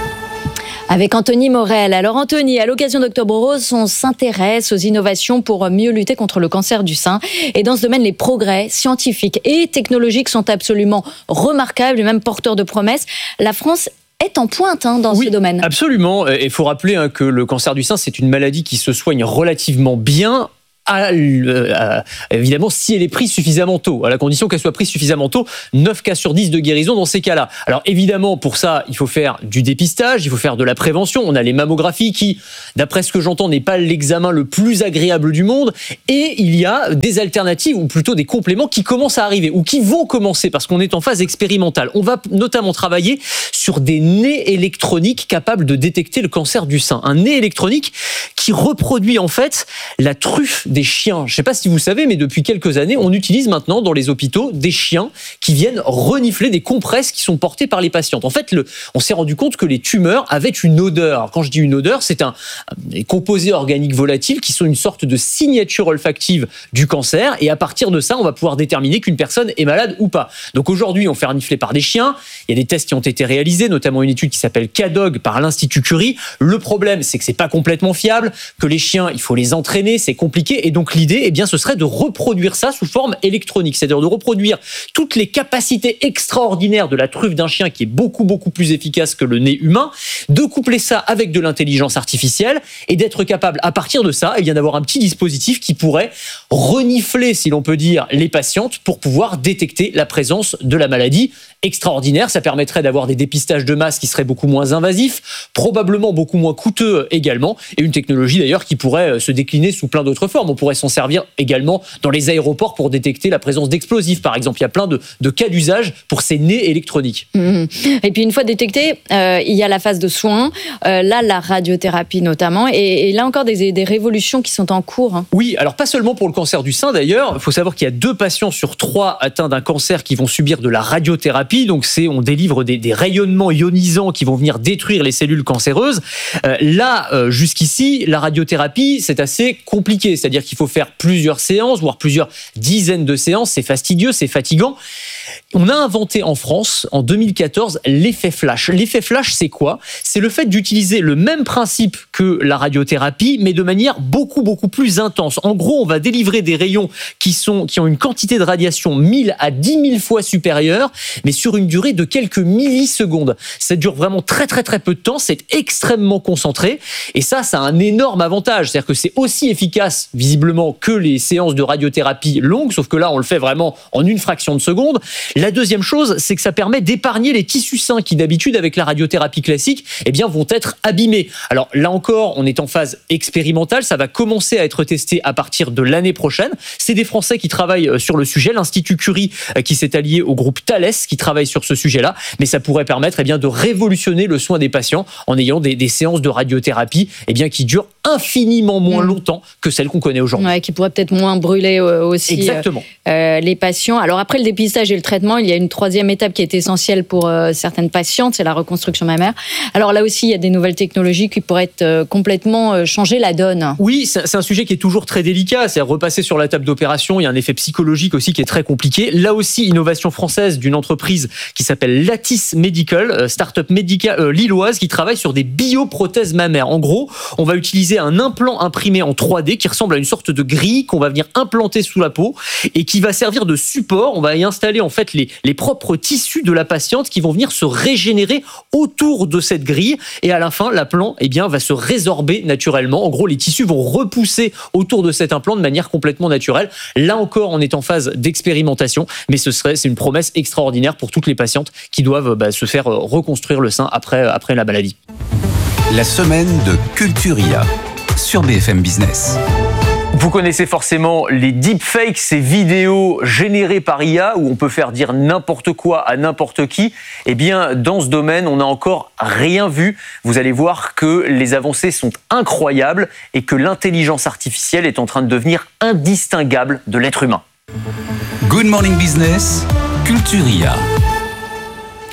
Avec Anthony Morel. Alors Anthony, à l'occasion d'Octobre Rose, on s'intéresse aux innovations pour mieux lutter contre le cancer du sein. Et dans ce domaine, les progrès scientifiques et technologiques sont absolument remarquables et même porteurs de promesses. La France est en pointe hein, dans
oui,
ce domaine.
Absolument. Il faut rappeler hein, que le cancer du sein, c'est une maladie qui se soigne relativement bien. À, euh, évidemment, si elle est prise suffisamment tôt, à la condition qu'elle soit prise suffisamment tôt, neuf cas sur dix de guérison dans ces cas-là. Alors évidemment, pour ça, il faut faire du dépistage, il faut faire de la prévention. On a les mammographies qui, d'après ce que j'entends, n'est pas l'examen le plus agréable du monde. Et il y a des alternatives, ou plutôt des compléments qui commencent à arriver, ou qui vont commencer, parce qu'on est en phase expérimentale. On va notamment travailler sur des nez électroniques capables de détecter le cancer du sein. Un nez électronique qui reproduit en fait la truffe des chiens. Je ne sais pas si vous savez, mais depuis quelques années, on utilise maintenant dans les hôpitaux des chiens qui viennent renifler des compresses qui sont portées par les patientes. En fait, le, on s'est rendu compte que les tumeurs avaient une odeur. Alors, quand je dis une odeur, c'est un, un des composés organiques volatiles qui sont une sorte de signature olfactive du cancer. Et à partir de ça, on va pouvoir déterminer qu'une personne est malade ou pas. Donc aujourd'hui, on fait renifler par des chiens. Il y a des tests qui ont été réalisés, notamment une étude qui s'appelle C A D O G par l'Institut Curie. Le problème, c'est que c'est pas complètement fiable, que les chiens, il faut les entraîner, c'est compliqué. Et donc l'idée, eh bien, ce serait de reproduire ça sous forme électronique, c'est-à-dire de reproduire toutes les capacités extraordinaires de la truffe d'un chien qui est beaucoup beaucoup plus efficace que le nez humain, de coupler ça avec de l'intelligence artificielle et d'être capable à partir de ça, eh bien, d'avoir un petit dispositif qui pourrait renifler, si l'on peut dire, les patientes pour pouvoir détecter la présence de la maladie. Extraordinaire, ça permettrait d'avoir des dépistages de masse qui seraient beaucoup moins invasifs, probablement beaucoup moins coûteux également, et une technologie d'ailleurs qui pourrait se décliner sous plein d'autres formes. On pourrait s'en servir également dans les aéroports pour détecter la présence d'explosifs, par exemple. Il y a plein de, de cas d'usage pour ces nez électroniques.
Mmh. Et puis une fois détecté, euh, il y a la phase de soins, euh, là la radiothérapie notamment, et, et là encore des, des révolutions qui sont en cours. Hein.
Oui, alors pas seulement pour le cancer du sein d'ailleurs, il faut savoir qu'il y a deux patients sur trois atteints d'un cancer qui vont subir de la radiothérapie. Donc c'est, on délivre des, des rayonnements ionisants qui vont venir détruire les cellules cancéreuses. Euh, là, euh, jusqu'ici, la radiothérapie, c'est assez compliqué. C'est-à-dire qu'il faut faire plusieurs séances, voire plusieurs dizaines de séances. C'est fastidieux, c'est fatigant. On a inventé en France, en deux mille quatorze, l'effet flash. L'effet flash, c'est quoi ? C'est le fait d'utiliser le même principe que la radiothérapie, mais de manière beaucoup, beaucoup plus intense. En gros, on va délivrer des rayons qui, sont, qui ont une quantité de radiation mille à dix mille fois supérieure, mais sur une durée de quelques millisecondes. Ça dure vraiment très, très, très peu de temps. C'est extrêmement concentré. Et ça, ça a un énorme avantage. C'est-à-dire que c'est aussi efficace, visiblement, que les séances de radiothérapie longues, sauf que là, on le fait vraiment en une fraction de seconde. La deuxième chose, c'est que ça permet d'épargner les tissus sains qui, d'habitude, avec la radiothérapie classique, eh bien, vont être abîmés. Alors là encore, on est en phase expérimentale. Ça va commencer à être testé à partir de l'année prochaine. C'est des Français qui travaillent sur le sujet. L'Institut Curie, qui s'est allié au groupe Thales, qui travaille sur ce sujet-là. Mais ça pourrait permettre, eh bien, de révolutionner le soin des patients en ayant des, des séances de radiothérapie, eh bien, qui durent infiniment moins longtemps que celles qu'on connaît aujourd'hui.
Ouais, qui pourraient peut-être moins brûler euh, aussi
Exactement.
Euh, les patients. Alors après le dépistage et le traitement, il y a une troisième étape qui est essentielle pour euh, certaines patientes, c'est la reconstruction mammaire. Alors là aussi, il y a des nouvelles technologies qui pourraient être, euh, complètement euh, changer la donne.
Oui, c'est, c'est un sujet qui est toujours très délicat. C'est repasser sur la table d'opération. Il y a un effet psychologique aussi qui est très compliqué. Là aussi, innovation française d'une entreprise qui s'appelle Lattice Medical, euh, start-up médicale euh, lilloise qui travaille sur des bioprothèses mammaires. En gros, on va utiliser un implant imprimé en trois D qui ressemble à une sorte de grille qu'on va venir implanter sous la peau et qui va servir de support. On va y installer en fait les, les propres tissus de la patiente qui vont venir se régénérer autour de cette grille et à la fin, l'implant eh bien, va se résorber naturellement. En gros, les tissus vont repousser autour de cet implant de manière complètement naturelle. Là encore, on est en phase d'expérimentation, mais ce serait, c'est une promesse extraordinaire pour toutes les patientes qui doivent bah, se faire reconstruire le sein après, après la maladie.
La semaine de Culturia sur B F M Business.
Vous connaissez forcément les deepfakes, ces vidéos générées par I A où on peut faire dire n'importe quoi à n'importe qui. Eh bien, dans ce domaine, on n'a encore rien vu. Vous allez voir que les avancées sont incroyables et que l'intelligence artificielle est en train de devenir indistinguable de l'être humain.
Good Morning Business, Culturia.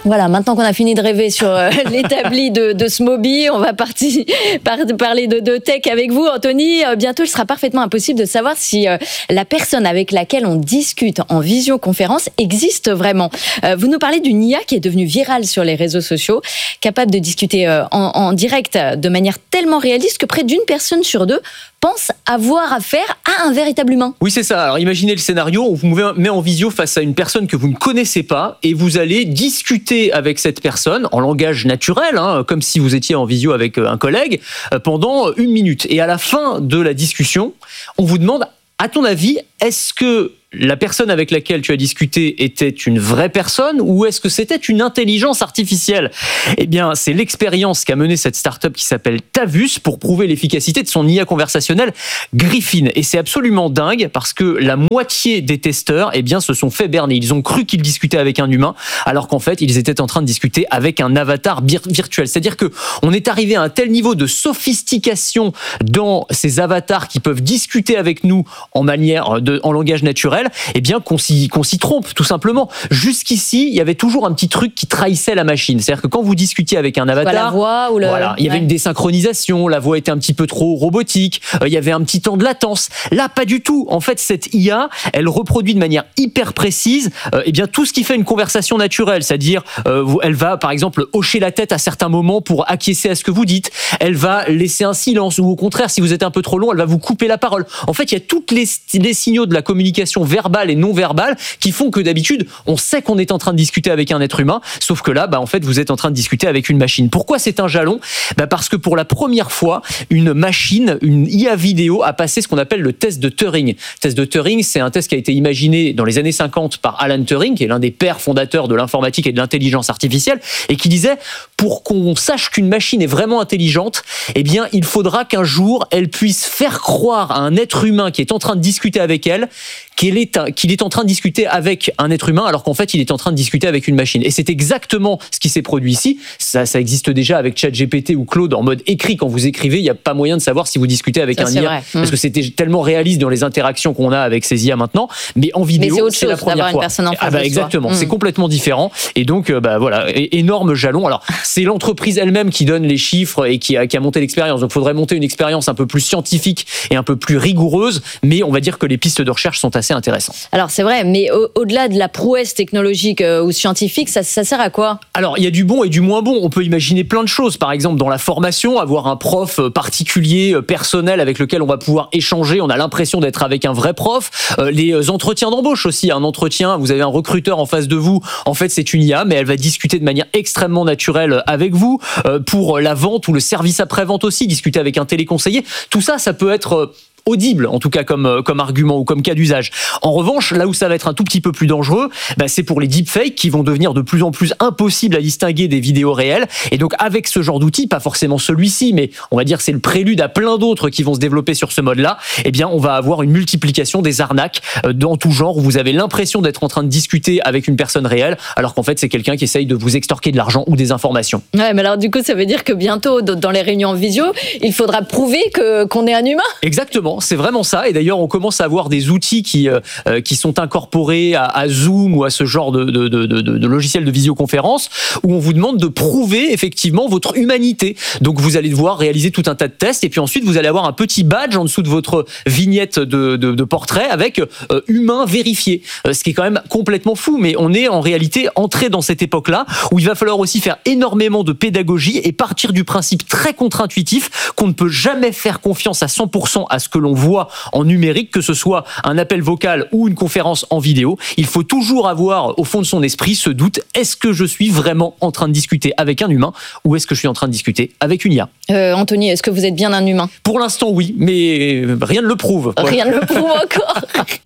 Voilà, maintenant qu'on a fini de rêver sur euh, l'établi de, de Smoby, on va partir, par, parler de, de tech avec vous, Anthony. Euh, bientôt, il sera parfaitement impossible de savoir si euh, la personne avec laquelle on discute en visioconférence existe vraiment. Euh, vous nous parlez d'une I A qui est devenue virale sur les réseaux sociaux, capable de discuter euh, en, en direct de manière tellement réaliste que près d'une personne sur deux pense avoir affaire à un véritable humain.
Oui, c'est ça. Alors imaginez le scénario, on vous met en visio face à une personne que vous ne connaissez pas et vous allez discuter avec cette personne en langage naturel, hein, comme si vous étiez en visio avec un collègue, pendant une minute. Et à la fin de la discussion, on vous demande, à ton avis, est-ce que la personne avec laquelle tu as discuté était une vraie personne ou est-ce que c'était une intelligence artificielle ? Eh bien, c'est l'expérience qu'a menée cette start-up qui s'appelle Tavus pour prouver l'efficacité de son I A conversationnelle Griffin. Et c'est absolument dingue parce que la moitié des testeurs, eh bien, se sont fait berner. Ils ont cru qu'ils discutaient avec un humain alors qu'en fait, ils étaient en train de discuter avec un avatar virtuel. C'est-à-dire que on est arrivé à un tel niveau de sophistication dans ces avatars qui peuvent discuter avec nous en manière de, en langage naturel, eh bien qu'on s'y, qu'on s'y trompe, tout simplement. Jusqu'ici, il y avait toujours un petit truc qui trahissait la machine. C'est-à-dire que quand vous discutiez avec un avatar,
la voix ou le...
voilà, il y avait
ouais.
une désynchronisation, la voix était un petit peu trop robotique, euh, il y avait un petit temps de latence. Là, pas du tout. En fait, cette I A, elle reproduit de manière hyper précise, euh, eh bien tout ce qui fait une conversation naturelle. C'est-à-dire, euh, elle va, par exemple, hocher la tête à certains moments pour acquiescer à ce que vous dites. Elle va laisser un silence ou au contraire, si vous êtes un peu trop long, elle va vous couper la parole. En fait, il y a toutes les, les signaux de la communication verbale et non verbale qui font que d'habitude, on sait qu'on est en train de discuter avec un être humain, sauf que là, bah, en fait, vous êtes en train de discuter avec une machine. Pourquoi c'est un jalon ? Bah, parce que pour la première fois, une machine, une I A vidéo a passé ce qu'on appelle le test de Turing. Le test de Turing, c'est un test qui a été imaginé dans les années cinquante par Alan Turing, qui est l'un des pères fondateurs de l'informatique et de l'intelligence artificielle, et qui disait, pour qu'on sache qu'une machine est vraiment intelligente, eh bien, il faudra qu'un jour, elle puisse faire croire à un être humain qui est en train de discuter avec elle qu'il est, qu'il est en train de discuter avec un être humain alors qu'en fait il est en train de discuter avec une machine. Et c'est exactement ce qui s'est produit ici. Ça, ça existe déjà avec ChatGPT ou Claude en mode écrit. Quand vous écrivez, il n'y a pas moyen de savoir si vous discutez avec
ça,
un I A
vrai.
parce
mmh.
que c'était tellement réaliste dans les interactions qu'on a avec ces I A maintenant. Mais en vidéo,
Mais c'est, autre
c'est
chose,
la première fois.
Une en
ah bah exactement, mmh. c'est complètement différent. Et donc bah voilà, énorme jalon. Alors c'est l'entreprise elle-même qui donne les chiffres et qui a, qui a monté l'expérience. Donc il faudrait monter une expérience un peu plus scientifique et un peu plus rigoureuse. Mais on va dire que les pistes de recherche sont assez intéressantes.
Alors c'est vrai, mais au- au-delà de la prouesse technologique euh, ou scientifique, ça, ça sert à quoi ?
Alors il y a du bon et du moins bon. On peut imaginer plein de choses. Par exemple dans la formation, avoir un prof particulier, personnel avec lequel on va pouvoir échanger. On a l'impression d'être avec un vrai prof. Euh, les entretiens d'embauche aussi. Un entretien, vous avez un recruteur en face de vous. En fait c'est une I A, mais elle va discuter de manière extrêmement naturelle avec vous. Euh, pour la vente ou le service après-vente aussi, discuter avec un téléconseiller. Tout ça, ça peut être... Euh, audible, en tout cas comme, comme argument ou comme cas d'usage. En revanche, là où ça va être un tout petit peu plus dangereux, bah, c'est pour les deepfakes qui vont devenir de plus en plus impossibles à distinguer des vidéos réelles. Et donc avec ce genre d'outil, pas forcément celui-ci, mais on va dire que c'est le prélude à plein d'autres qui vont se développer sur ce mode-là, eh bien on va avoir une multiplication des arnaques euh, dans tout genre où vous avez l'impression d'être en train de discuter avec une personne réelle, alors qu'en fait c'est quelqu'un qui essaye de vous extorquer de l'argent ou des informations.
Ouais, mais alors du coup ça veut dire que bientôt dans les réunions en visio, il faudra prouver que, qu'on est un humain ?
Exactement. C'est vraiment ça. Et d'ailleurs, on commence à avoir des outils qui, euh, qui sont incorporés à, à Zoom ou à ce genre de, de, de, de, de logiciel de visioconférence où on vous demande de prouver effectivement votre humanité. Donc, vous allez devoir réaliser tout un tas de tests et puis ensuite, vous allez avoir un petit badge en dessous de votre vignette de, de, de portrait avec euh, humain vérifié. Euh, ce qui est quand même complètement fou. Mais on est en réalité entré dans cette époque-là où il va falloir aussi faire énormément de pédagogie et partir du principe très contre-intuitif qu'on ne peut jamais faire confiance à cent pour cent à ce que l'on voit en numérique, que ce soit un appel vocal ou une conférence en vidéo. Il faut toujours avoir au fond de son esprit ce doute, est-ce que je suis vraiment en train de discuter avec un humain ou est-ce que je suis en train de discuter avec une I A ?
euh, Anthony, est-ce que vous êtes bien un humain ?
Pour l'instant oui, mais rien ne le prouve.
Rien ne le prouve encore.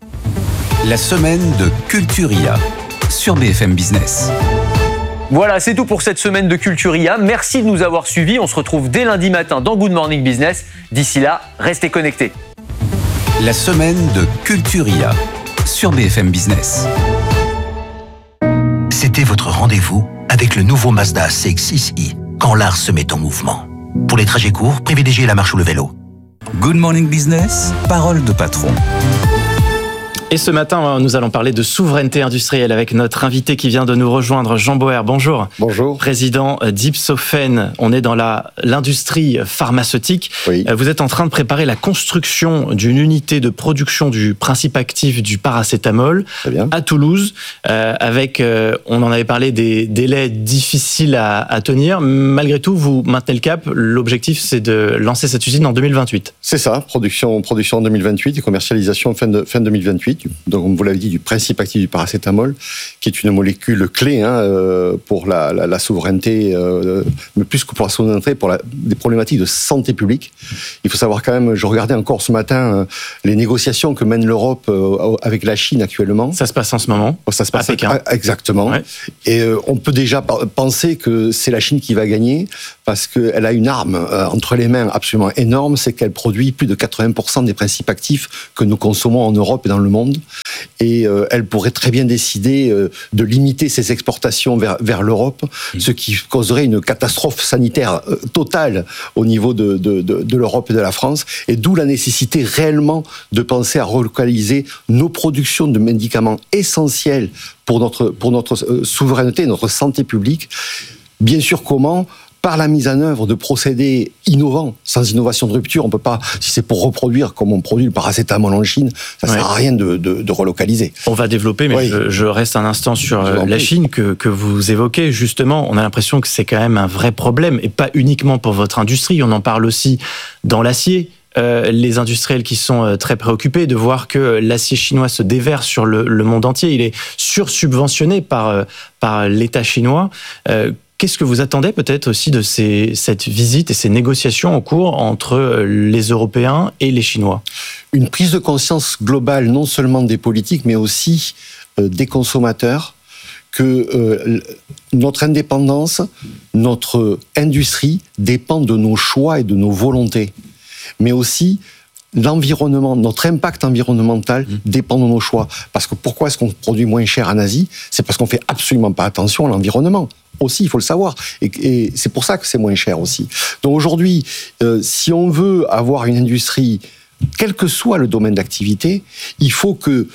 La semaine de Culture I A sur B F M Business.
Voilà, c'est tout pour cette semaine de Culture I A. Merci de nous avoir suivis. On se retrouve dès lundi matin dans Good Morning Business. D'ici là, restez connectés.
La semaine de Culture I A sur B F M Business. C'était votre rendez-vous avec le nouveau Mazda C X six i quand l'art se met en mouvement. Pour les trajets courts, privilégiez la marche ou le vélo. Good Morning Business, parole de patron.
Et ce matin, nous allons parler de souveraineté industrielle avec notre invité qui vient de nous rejoindre, Jean Boer. Bonjour.
Bonjour.
Président d'Ipsophène. On est dans la, l'industrie pharmaceutique.
Oui.
Vous êtes en train de préparer la construction d'une unité de production du principe actif du paracétamol à Toulouse. Euh, avec, euh, on en avait parlé, des délais difficiles à, à tenir. Malgré tout, vous maintenez le cap. L'objectif, c'est de lancer cette usine en deux mille vingt-huit.
C'est ça, production, production en deux mille vingt-huit et commercialisation fin, de, fin deux mille vingt-huit. Donc, comme vous l'avez dit, du principe actif du paracétamol, qui est une molécule clé hein, euh, pour la, la, la souveraineté, euh, mais plus que pour la souveraineté, pour la, des problématiques de santé publique. Il faut savoir quand même, je regardais encore ce matin euh, les négociations que mène l'Europe euh, avec la Chine actuellement.
Ça se passe en ce moment.
Ça se passe
à Pékin.
Exactement. Ouais. Et euh, on peut déjà penser que c'est la Chine qui va gagner parce qu'elle a une arme euh, entre les mains absolument énorme, c'est qu'elle produit plus de quatre-vingts pour cent des principes actifs que nous consommons en Europe et dans le monde. Et euh, elle pourrait très bien décider euh, de limiter ses exportations vers, vers l'Europe, mmh. ce qui causerait une catastrophe sanitaire euh, totale au niveau de, de, de, de l'Europe et de la France, et d'où la nécessité réellement de penser à relocaliser nos productions de médicaments essentiels pour notre, pour notre euh, souveraineté, notre santé publique. Bien sûr, comment ? Par la mise en œuvre de procédés innovants. Sans innovation de rupture, on peut pas, si c'est pour reproduire comme on produit le paracétamol en Chine, ça ouais. sert à rien de, de, de relocaliser.
On va développer, mais oui. je, je reste un instant sur la Chine que, que vous évoquez. Justement, on a l'impression que c'est quand même un vrai problème, et pas uniquement pour votre industrie. On en parle aussi dans l'acier. Euh, les industriels qui sont euh, très préoccupés de voir que l'acier chinois se déverse sur le, le monde entier. Il est sursubventionné par, euh, par l'État chinois. Euh, Qu'est-ce que vous attendez peut-être aussi de ces, cette visite et ces négociations en cours entre les Européens et les Chinois ?
Une prise de conscience globale, non seulement des politiques, mais aussi euh, des consommateurs, que euh, notre indépendance, notre industrie dépend de nos choix et de nos volontés. Mais aussi, l'environnement, notre impact environnemental mmh. dépend de nos choix. Parce que pourquoi est-ce qu'on produit moins cher en Asie ? C'est parce qu'on fait absolument pas attention à l'environnement. Aussi, il faut le savoir. Et, et c'est pour ça que c'est moins cher aussi. Donc aujourd'hui, euh, si on veut avoir une industrie, quel que soit le domaine d'activité, il faut que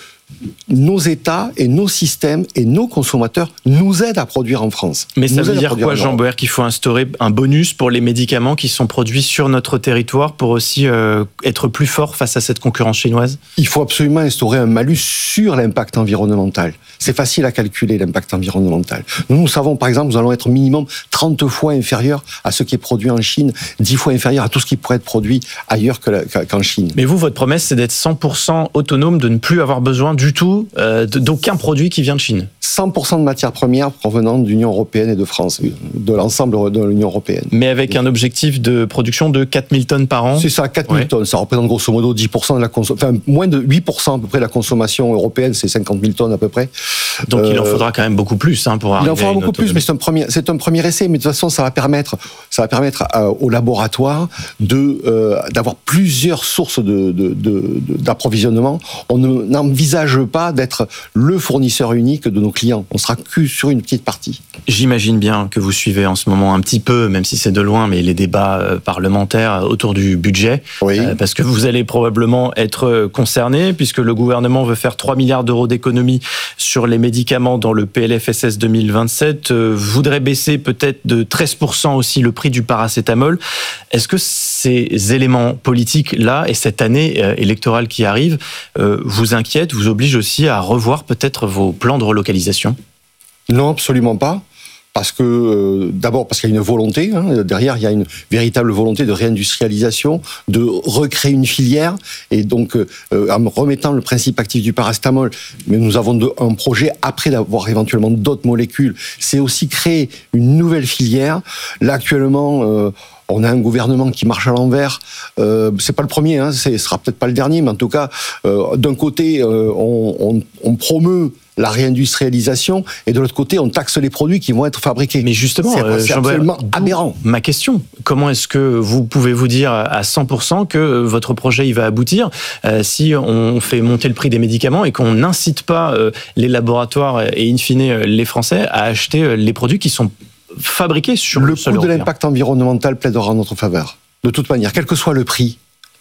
nos États et nos systèmes et nos consommateurs nous aident à produire en France.
Mais ça veut dire quoi, Jean Boer, qu'il faut instaurer un bonus pour les médicaments qui sont produits sur notre territoire pour aussi euh, être plus fort face à cette concurrence chinoise ?
Il faut absolument instaurer un malus sur l'impact environnemental. C'est facile à calculer, l'impact environnemental. Nous, nous savons, par exemple, nous allons être minimum trente fois inférieur à ce qui est produit en Chine, dix fois inférieur à tout ce qui pourrait être produit ailleurs que la, qu'en Chine.
Mais vous, votre promesse, c'est d'être cent pour cent autonome, de ne plus avoir besoin du tout euh, d'aucun produit qui vient de Chine.
cent pour cent de matières premières provenant de l'Union européenne et de France, de l'ensemble de l'Union européenne.
Mais avec un objectif de production de quatre mille tonnes par an ?
C'est ça, quatre mille ouais. tonnes. Ça représente grosso modo dix pour cent de la consommation, enfin moins de huit pour cent à peu près de la consommation européenne, c'est cinquante mille tonnes à peu près.
Donc euh, il en faudra quand même beaucoup plus hein, pour arriver à
Il en faudra beaucoup plus, mais c'est un premier, c'est un premier essai. Mais de toute façon, ça va permettre, ça va permettre euh, au laboratoire de euh, d'avoir plusieurs sources de, de, de, de d'approvisionnement. On ne, n'envisage pas d'être le fournisseur unique de nos clients. On sera que sur une petite partie.
J'imagine bien que vous suivez en ce moment un petit peu, même si c'est de loin, mais les débats euh, parlementaires autour du budget,
oui. euh,
parce que vous allez probablement être concerné, puisque le gouvernement veut faire trois milliards d'euros d'économies sur les médicaments dans le P L F S S deux mille vingt-sept, euh, voudrait baisser peut-être de treize pour cent aussi le prix du paracétamol. Est-ce que ces éléments politiques-là et cette année euh, électorale qui arrive euh, vous inquiètent, vous obligent aussi à revoir peut-être vos plans de relocalisation ?
Non, absolument pas. Parce que, euh, d'abord, parce qu'il y a une volonté, hein, derrière, il y a une véritable volonté de réindustrialisation, de recréer une filière, et donc, euh, en remettant le principe actif du paracétamol, mais nous avons de, un projet, après d'avoir éventuellement d'autres molécules, c'est aussi créer une nouvelle filière. Là, actuellement, euh, on a un gouvernement qui marche à l'envers. Euh, c'est pas le premier, hein, ce sera peut-être pas le dernier, mais en tout cas, euh, d'un côté, euh, on, on, on promeut la réindustrialisation, et de l'autre côté, on taxe les produits qui vont être fabriqués.
Mais justement,
c'est, euh, c'est absolument aberrant.
Ma question, comment est-ce que vous pouvez vous dire à cent pour cent que votre projet il va aboutir euh, si on fait monter le prix des médicaments et qu'on n'incite pas euh, les laboratoires et in fine les Français à acheter les produits qui sont fabriqués sur le,
le
sol
coût
européen.
De l'impact environnemental plaidera en notre faveur. De toute manière, quel que soit le prix,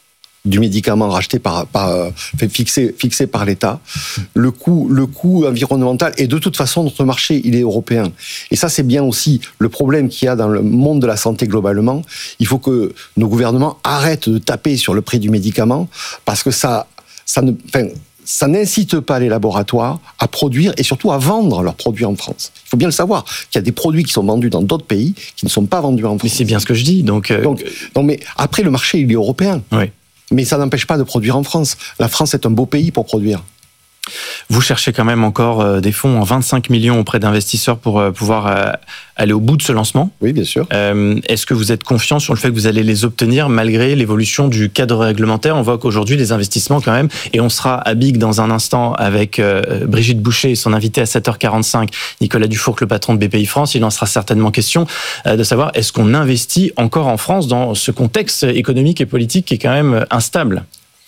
du médicament racheté par, par euh, fixé, fixé par l'État. Le coût, le coût environnemental, et de toute façon, notre marché, il est européen. Et ça, c'est bien aussi le problème qu'il y a dans le monde de la santé globalement. Il faut que nos gouvernements arrêtent de taper sur le prix du médicament, parce que ça, ça ne, enfin, ça n'incite pas les laboratoires à produire et surtout à vendre leurs produits en France. Il faut bien le savoir, qu'il y a des produits qui sont vendus dans d'autres pays qui ne sont pas vendus en France.
Mais c'est bien ce que je dis. Donc, euh...
donc, non, mais après, le marché, il est européen.
Oui.
Mais ça n'empêche pas de produire en France. La France est un beau pays pour produire.
Vous cherchez quand même encore des fonds en vingt-cinq millions auprès d'investisseurs pour pouvoir aller au bout de ce lancement.
Oui, bien sûr.
Euh, est-ce que vous êtes confiant sur le fait que vous allez les obtenir malgré l'évolution du cadre réglementaire ? On voit qu'aujourd'hui, les investissements quand même, et on sera à Big dans un instant avec euh, Brigitte Boucher et son invité à sept heures quarante-cinq, Nicolas Dufourcq, le patron de B P I France. Il en sera certainement question euh, de savoir est-ce qu'on investit encore en France dans ce contexte économique et politique qui est quand même instable ?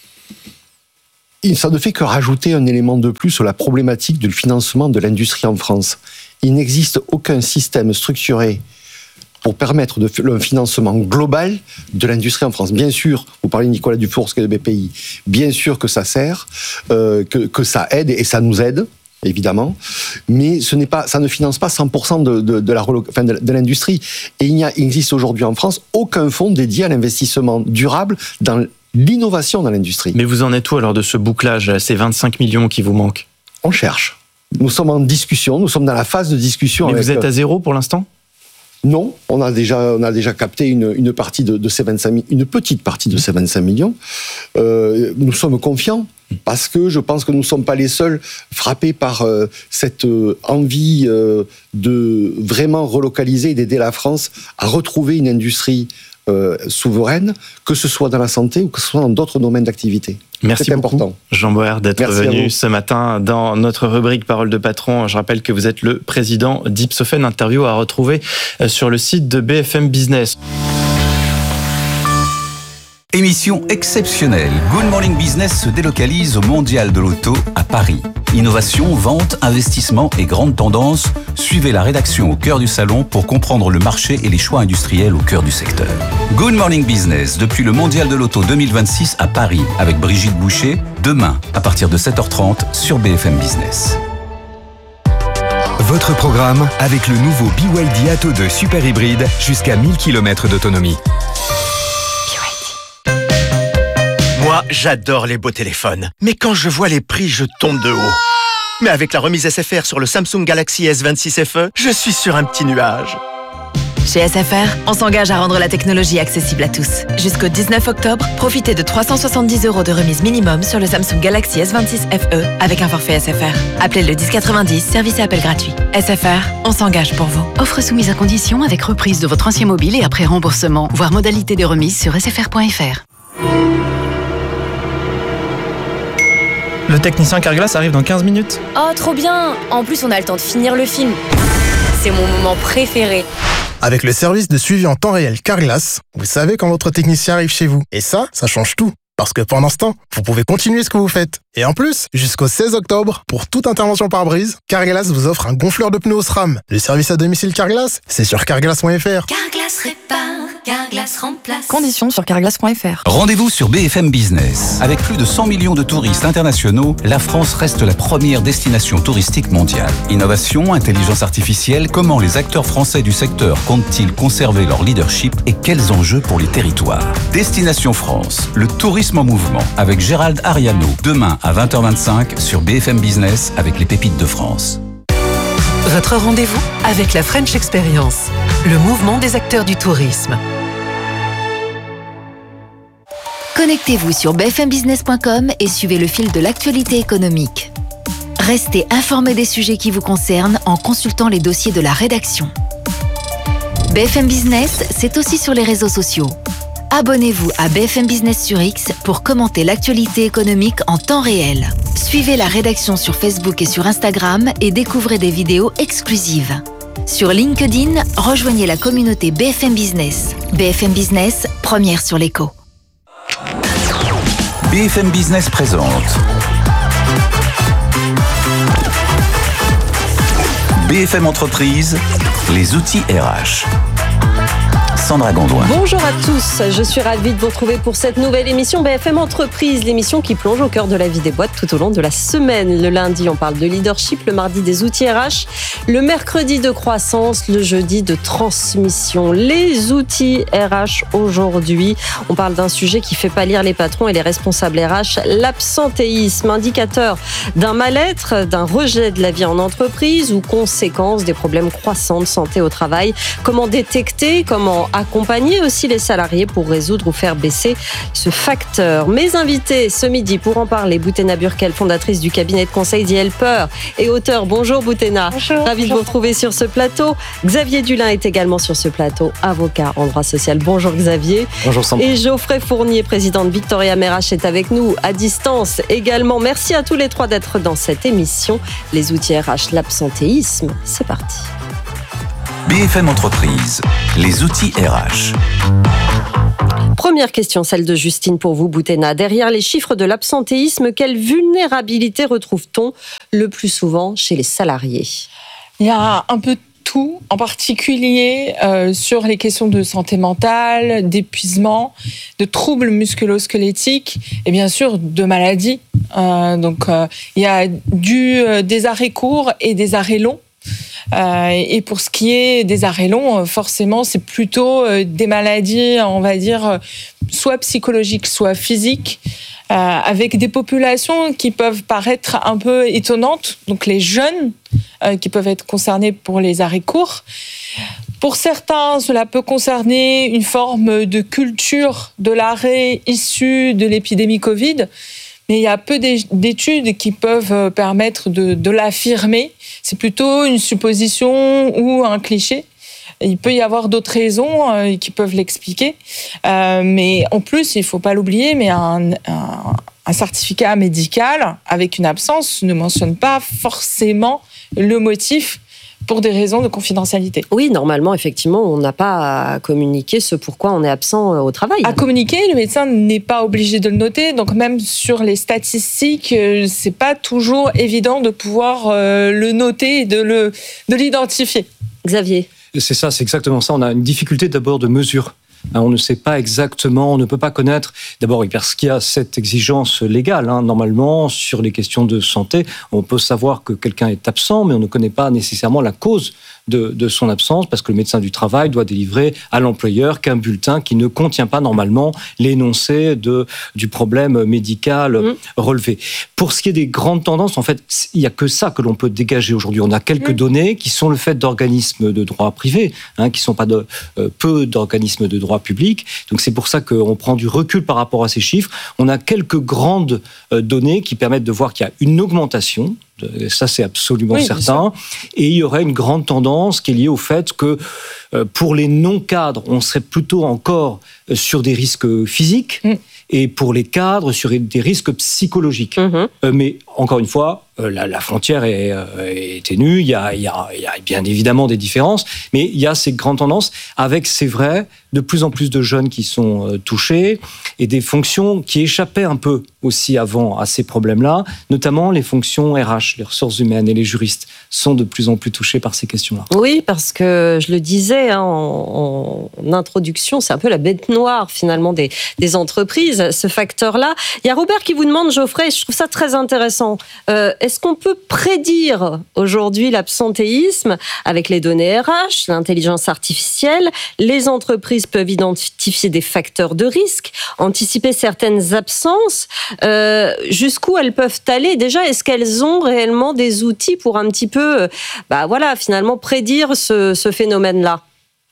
Ça ne fait que rajouter un élément de plus sur la problématique du financement de l'industrie en France. Il n'existe aucun système structuré pour permettre de, le financement global de l'industrie en France. Bien sûr, vous parlez de Nicolas Dufourcq et de B P I, bien sûr que ça sert, euh, que, que ça aide et ça nous aide, évidemment, mais ce n'est pas, ça ne finance pas cent pour cent de, de, de, la, enfin de, de l'industrie. Et il n'y a, il n'existe aujourd'hui en France aucun fonds dédié à l'investissement durable dans l'innovation dans l'industrie.
Mais vous en êtes où alors de ce bouclage, ces vingt-cinq millions qui vous manquent ?
On cherche. Nous sommes en discussion, nous sommes dans la phase de discussion.
Mais
avec
vous êtes à zéro pour l'instant ?
Non, on a déjà, on a déjà capté une, une partie de, de ces vingt-cinq, une petite partie de ces vingt-cinq millions. Euh, nous sommes confiants parce que je pense que nous ne sommes pas les seuls frappés par euh, cette euh, envie euh, de vraiment relocaliser et d'aider la France à retrouver une industrie Euh, souveraine, que ce soit dans la santé ou que ce soit dans d'autres domaines d'activité.
Merci
C'est
beaucoup,
important.
Jean Boer, d'être
Merci
venu ce matin dans notre rubrique Parole de patron. Je rappelle que vous êtes le président d'Ipsophène. Interview à retrouver sur le site de B F M Business.
Émission exceptionnelle. Good Morning Business se délocalise au Mondial de l'Auto à Paris. Innovation, vente, investissement et grandes tendances. Suivez la rédaction au cœur du salon pour comprendre le marché et les choix industriels au cœur du secteur. Good Morning Business depuis le Mondial de l'Auto deux mille vingt-six à Paris avec Brigitte Boucher, demain à partir de sept heures trente sur B F M Business.
Votre programme avec le nouveau B Y D Atto deux Super Hybride jusqu'à mille kilomètres d'autonomie.
Moi, j'adore les beaux téléphones. Mais quand je vois les prix, je tombe de haut. Mais avec la remise S F R sur le Samsung Galaxy S vingt-six F E, je suis sur un petit nuage.
Chez S F R, on s'engage à rendre la technologie accessible à tous. Jusqu'au dix-neuf octobre, profitez de trois cent soixante-dix euros de remise minimum sur le Samsung Galaxy S vingt-six F E avec un forfait S F R. Appelez le dix quatre-vingt-dix, service et appel gratuit. S F R, on s'engage pour vous.
Offre soumise à condition avec reprise de votre ancien mobile et après remboursement. Voir modalité des remises sur s f r point f r.
Le technicien Carglass arrive dans quinze minutes.
Oh, trop bien! En plus, on a le temps de finir le film. C'est mon moment préféré.
Avec le service de suivi en temps réel Carglass, vous savez quand votre technicien arrive chez vous. Et ça, ça change tout. Parce que pendant ce temps, vous pouvez continuer ce que vous faites. Et en plus, jusqu'au seize octobre, pour toute intervention par brise, Carglass vous offre un gonfleur de pneus au SRAM. Le service à domicile Carglass, c'est sur carglass point f r.
Carglass répare, Carglass remplace.
Conditions sur carglass point f r.
Rendez-vous sur B F M Business. Avec plus de cent millions de touristes internationaux, la France reste la première destination touristique mondiale. Innovation, intelligence artificielle, comment les acteurs français du secteur comptent-ils conserver leur leadership et quels enjeux pour les territoires? Destination France, le tourisme en mouvement avec Gérald Ariano, demain à vingt heures vingt-cinq sur B F M Business avec les pépites de France.
Votre rendez-vous avec la French Experience, le mouvement des acteurs du tourisme.
Connectez-vous sur b f m business point com et suivez le fil de l'actualité économique. Restez informé des sujets qui vous concernent en consultant les dossiers de la rédaction. B F M Business, c'est aussi sur les réseaux sociaux. Abonnez-vous à B F M Business sur X pour commenter l'actualité économique en temps réel. Suivez la rédaction sur Facebook et sur Instagram et découvrez des vidéos exclusives. Sur LinkedIn, rejoignez la communauté B F M Business. B F M Business, première sur l'écho.
B F M Business présente B F M Entreprise, les outils R H. Sandra Gondouin.
Bonjour à tous, je suis ravie de vous retrouver pour cette nouvelle émission B F M Entreprise, l'émission qui plonge au cœur de la vie des boîtes tout au long de la semaine. Le lundi, on parle de leadership, le mardi des outils R H, le mercredi de croissance, le jeudi de transmission. Les outils R H aujourd'hui, on parle d'un sujet qui fait pâlir les patrons et les responsables R H, l'absentéisme, indicateur d'un mal-être, d'un rejet de la vie en entreprise ou conséquence des problèmes croissants de santé au travail. Comment détecter, comment accompagner aussi les salariés pour résoudre ou faire baisser ce facteur. Mes invités ce midi pour en parler, Boutena Burkel, fondatrice du cabinet de conseil The Helper et auteur. Bonjour Boutena.
Bonjour.
Ravi de vous retrouver sur ce plateau. Xavier Dulin est également sur ce plateau, avocat en droit social. Bonjour Xavier.
Bonjour Sandra.
Et Geoffrey Fournier, président de Victoria Merach, est avec nous à distance également. Merci à tous les trois d'être dans cette émission. Les outils R H, l'absentéisme, c'est parti.
B F M Entreprise, les outils R H.
Première question, celle de Justine pour vous, Boutena. Derrière les chiffres de l'absentéisme, quelle vulnérabilité retrouve-t-on le plus souvent chez les salariés ?
Il y a un peu de tout, en particulier euh, sur les questions de santé mentale, d'épuisement, de troubles musculo-squelettiques et bien sûr de maladies. Euh, donc euh, il y a du, euh, des arrêts courts et des arrêts longs. Euh, et pour ce qui est des arrêts longs, forcément, c'est plutôt des maladies, on va dire, soit psychologiques, soit physiques, euh, avec des populations qui peuvent paraître un peu étonnantes. Donc les jeunes euh, qui peuvent être concernés pour les arrêts courts. Pour certains, cela peut concerner une forme de culture de l'arrêt issue de l'épidémie Covid. Mais il y a peu d'études qui peuvent permettre de, de l'affirmer. C'est plutôt une supposition ou un cliché. Il peut y avoir d'autres raisons euh, qui peuvent l'expliquer. Euh, mais en plus, il ne faut pas l'oublier, mais un, un, un certificat médical avec une absence ne mentionne pas forcément le motif pour des raisons de confidentialité.
Oui, normalement, effectivement, on n'a pas à communiquer ce pourquoi on est absent au travail.
À communiquer, le médecin n'est pas obligé de le noter. Donc même sur les statistiques, c'est pas toujours évident de pouvoir le noter et de, le, de l'identifier.
Xavier ?
C'est ça, c'est exactement ça. On a une difficulté d'abord de mesure. On ne sait pas exactement, on ne peut pas connaître, d'abord parce qu'il y a cette exigence légale, hein. Normalement, sur les questions de santé, on peut savoir que quelqu'un est absent, mais on ne connaît pas nécessairement la cause de, de son absence, parce que le médecin du travail doit délivrer à l'employeur qu'un bulletin qui ne contient pas normalement l'énoncé de, du problème médical mmh. relevé. Pour ce qui est des grandes tendances, en fait, il n'y a que ça que l'on peut dégager aujourd'hui. On a quelques mmh. données qui sont le fait d'organismes de droit privé, hein, qui ne sont pas de, euh, peu d'organismes de droit public. Donc c'est pour ça qu'on prend du recul par rapport à ces chiffres. On a quelques grandes euh, données qui permettent de voir qu'il y a une augmentation. Ça, c'est absolument oui, certain. Et il y aurait une grande tendance qui est liée au fait que euh, pour les non-cadres, on serait plutôt encore sur des risques physiques mmh. et pour les cadres, sur des risques psychologiques. Mmh. Euh, mais encore une fois, euh, la, la frontière est, euh, est ténue. Il y, a, il, y a, il y a bien évidemment des différences, mais il y a ces grandes tendances avec, c'est vrai, de plus en plus de jeunes qui sont euh, touchés et des fonctions qui échappaient un peu aussi avant à ces problèmes-là, notamment les fonctions R H, les ressources humaines et les juristes sont de plus en plus touchés par ces questions-là.
Oui, parce que je le disais hein, en, en introduction, c'est un peu la bête noire finalement des, des entreprises, ce facteur-là. Il y a Robert qui vous demande, Geoffrey, je trouve ça très intéressant, euh, est-ce qu'on peut prédire aujourd'hui l'absentéisme avec les données R H, l'intelligence artificielle? Les entreprises peuvent identifier des facteurs de risque, anticiper certaines absences. Euh, jusqu'où elles peuvent aller? Déjà, est-ce qu'elles ont réellement des outils pour un petit peu, bah voilà, finalement prédire ce, ce phénomène-là?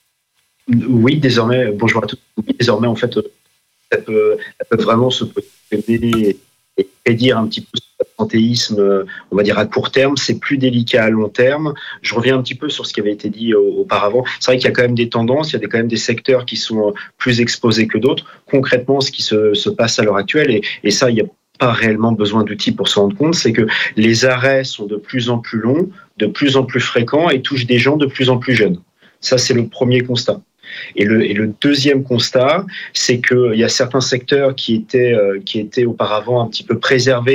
Oui, désormais, bonjour à tous. Oui, désormais, en fait, elles peuvent, elles peuvent vraiment se positionner et prédire un petit peu l'absentéisme, on va dire à court terme. C'est plus délicat à long terme. Je reviens un petit peu sur ce qui avait été dit auparavant. C'est vrai qu'il y a quand même des tendances, il y a quand même des secteurs qui sont plus exposés que d'autres. Concrètement, ce qui se, se passe à l'heure actuelle, et, et ça, il y a pas réellement besoin d'outils pour se rendre compte, c'est que les arrêts sont de plus en plus longs, de plus en plus fréquents et touchent des gens de plus en plus jeunes. Ça, c'est le premier constat. Et le, et le deuxième constat, c'est qu'il y a certains secteurs qui étaient, euh, qui étaient auparavant un petit peu préservés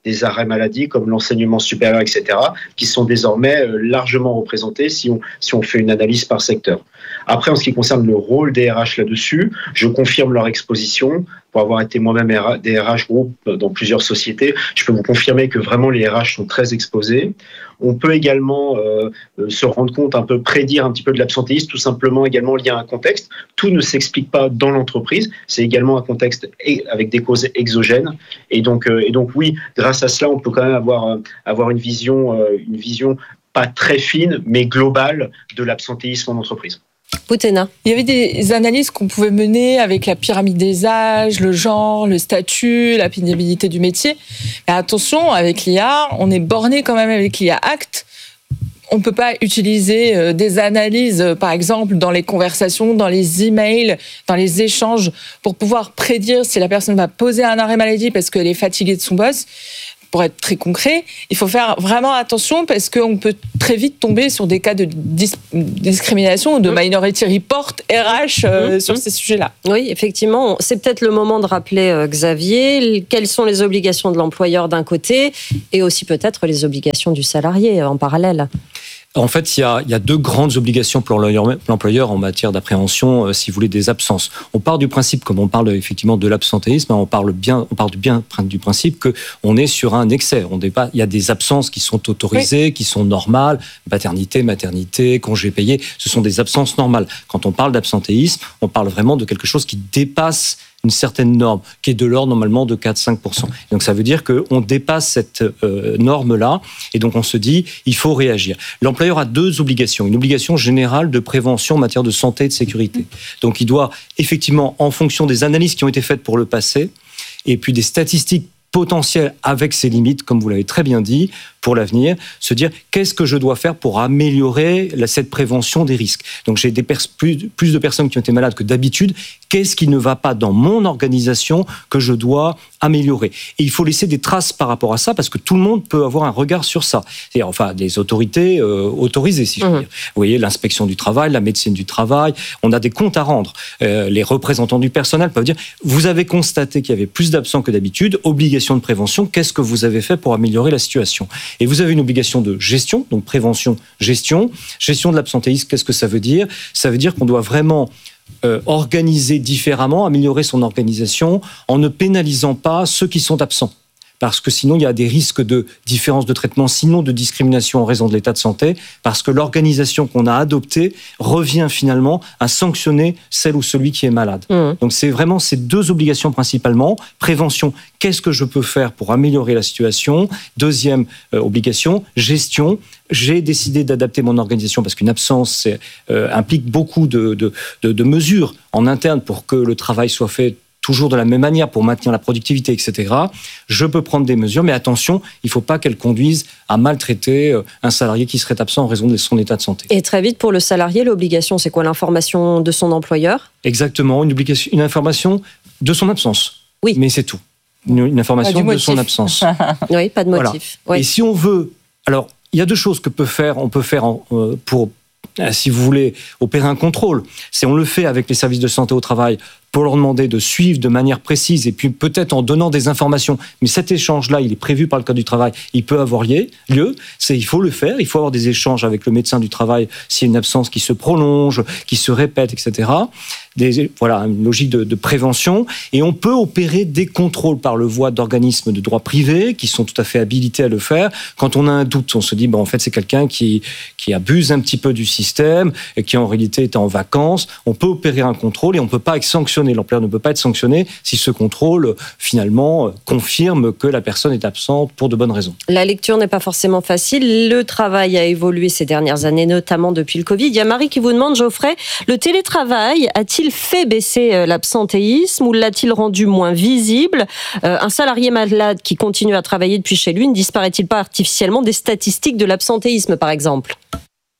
des arrêts maladie comme l'enseignement supérieur, et cetera, qui sont désormais largement représentés si on, si on fait une analyse par secteur. Après, en ce qui concerne le rôle des R H là-dessus, je confirme leur exposition. Pour avoir été moi-même des R H groupe dans plusieurs sociétés, je peux vous confirmer que vraiment les R H sont très exposés. On peut également euh, se rendre compte, un peu prédire un petit peu de l'absentéisme, tout simplement également lié à un contexte. Tout ne s'explique pas dans l'entreprise, c'est également un contexte avec des causes exogènes. Et donc, euh, et donc oui, grâce à cela, on peut quand même avoir, euh, avoir une vision, euh, une vision pas très fine, mais globale de l'absentéisme en entreprise.
Boutena.
Il y avait des analyses qu'on pouvait mener avec la pyramide des âges, le genre, le statut, la pénibilité du métier. Mais attention, avec l'I A, on est borné quand même avec l'I A Act. On ne peut pas utiliser des analyses, par exemple, dans les conversations, dans les emails, dans les échanges, pour pouvoir prédire si la personne va poser un arrêt maladie parce qu'elle est fatiguée de son boss. Pour être très concret, il faut faire vraiment attention parce qu'on peut très vite tomber sur des cas de dis- discrimination ou de minority report R H euh, mmh. sur ces sujets-là.
Oui, effectivement. C'est peut-être le moment de rappeler, euh, Xavier, quelles sont les obligations de l'employeur d'un côté et aussi peut-être les obligations du salarié euh, en parallèle.
En fait, il y a, il y a deux grandes obligations pour l'employeur en matière d'appréhension, euh, si vous voulez, des absences. On part du principe, comme on parle effectivement de l'absentéisme, on parle bien, on part du bien du principe que on est sur un excès. On dépasse, il y a des absences qui sont autorisées, oui. qui sont normales, paternité, maternité, congés payés. Ce sont des absences normales. Quand on parle d'absentéisme, on parle vraiment de quelque chose qui dépasse une certaine norme, qui est de l'ordre normalement de quatre à cinq pour cent. Donc ça veut dire qu'on dépasse cette euh, norme-là, et donc on se dit, il faut réagir. L'employeur a deux obligations. Une obligation générale de prévention en matière de santé et de sécurité. Donc il doit effectivement, en fonction des analyses qui ont été faites pour le passé, et puis des statistiques potentielles avec ses limites, comme vous l'avez très bien dit, pour l'avenir, se dire qu'est-ce que je dois faire pour améliorer la, cette prévention des risques. Donc j'ai des pers- plus, plus de personnes qui ont été malades que d'habitude. Qu'est-ce qui ne va pas dans mon organisation que je dois améliorer? Et il faut laisser des traces par rapport à ça parce que tout le monde peut avoir un regard sur ça. C'est-à-dire, enfin, des autorités euh, autorisées, si je veux mmh. dire. Vous voyez, l'inspection du travail, la médecine du travail, on a des comptes à rendre. Euh, les représentants du personnel peuvent dire, vous avez constaté qu'il y avait plus d'absents que d'habitude, obligation de prévention, qu'est-ce que vous avez fait pour améliorer la situation? Et vous avez une obligation de gestion, donc prévention, gestion. Gestion de l'absentéisme, qu'est-ce que ça veut dire? Ça veut dire qu'on doit vraiment euh, organiser différemment, améliorer son organisation en ne pénalisant pas ceux qui sont absents. Parce que sinon, il y a des risques de différence de traitement, sinon de discrimination en raison de l'état de santé, parce que l'organisation qu'on a adoptée revient finalement à sanctionner celle ou celui qui est malade. Mmh. Donc c'est vraiment ces deux obligations principalement. Prévention, qu'est-ce que je peux faire pour améliorer la situation? Deuxième euh, obligation, gestion. J'ai décidé d'adapter mon organisation parce qu'une absence euh, implique beaucoup de, de, de, de mesures en interne pour que le travail soit fait toujours de la même manière pour maintenir la productivité, et cetera. Je peux prendre des mesures, mais attention, il ne faut pas qu'elles conduisent à maltraiter un salarié qui serait absent en raison de son état de santé.
Et très vite, pour le salarié, l'obligation, c'est quoi? L'information de son employeur?
Exactement, une, obligation, une information de son absence. Oui. Mais c'est tout. Une, une information de son absence.
Oui, pas de motif.
Voilà. Oui. Et si on veut... Alors, il y a deux choses que peut faire, on peut faire en, euh, pour, si vous voulez, opérer un contrôle. C'est on le fait avec les services de santé au travail pour leur demander de suivre de manière précise et puis peut-être en donnant des informations. Mais cet échange-là, il est prévu par le Code du travail, il peut avoir lieu. C'est, il faut le faire, il faut avoir des échanges avec le médecin du travail s'il y a une absence qui se prolonge, qui se répète, et cetera. Des, voilà, une logique de, de prévention. Et on peut opérer des contrôles par le voie d'organismes de droit privé qui sont tout à fait habilités à le faire. Quand on a un doute, on se dit, bon, en fait, c'est quelqu'un qui, qui abuse un petit peu du système et qui en réalité est en vacances. On peut opérer un contrôle et on ne peut pas être sanctionné. L'employeur ne peut pas être sanctionné si ce contrôle, finalement, confirme que la personne est absente pour de bonnes raisons.
La lecture n'est pas forcément facile. Le travail a évolué ces dernières années, notamment depuis le Covid. Il y a Marie qui vous demande, Geoffrey, le télétravail a-t-il fait baisser l'absentéisme ou l'a-t-il rendu moins visible? euh, Un salarié malade qui continue à travailler depuis chez lui ne disparaît-il pas artificiellement des statistiques de l'absentéisme, par exemple?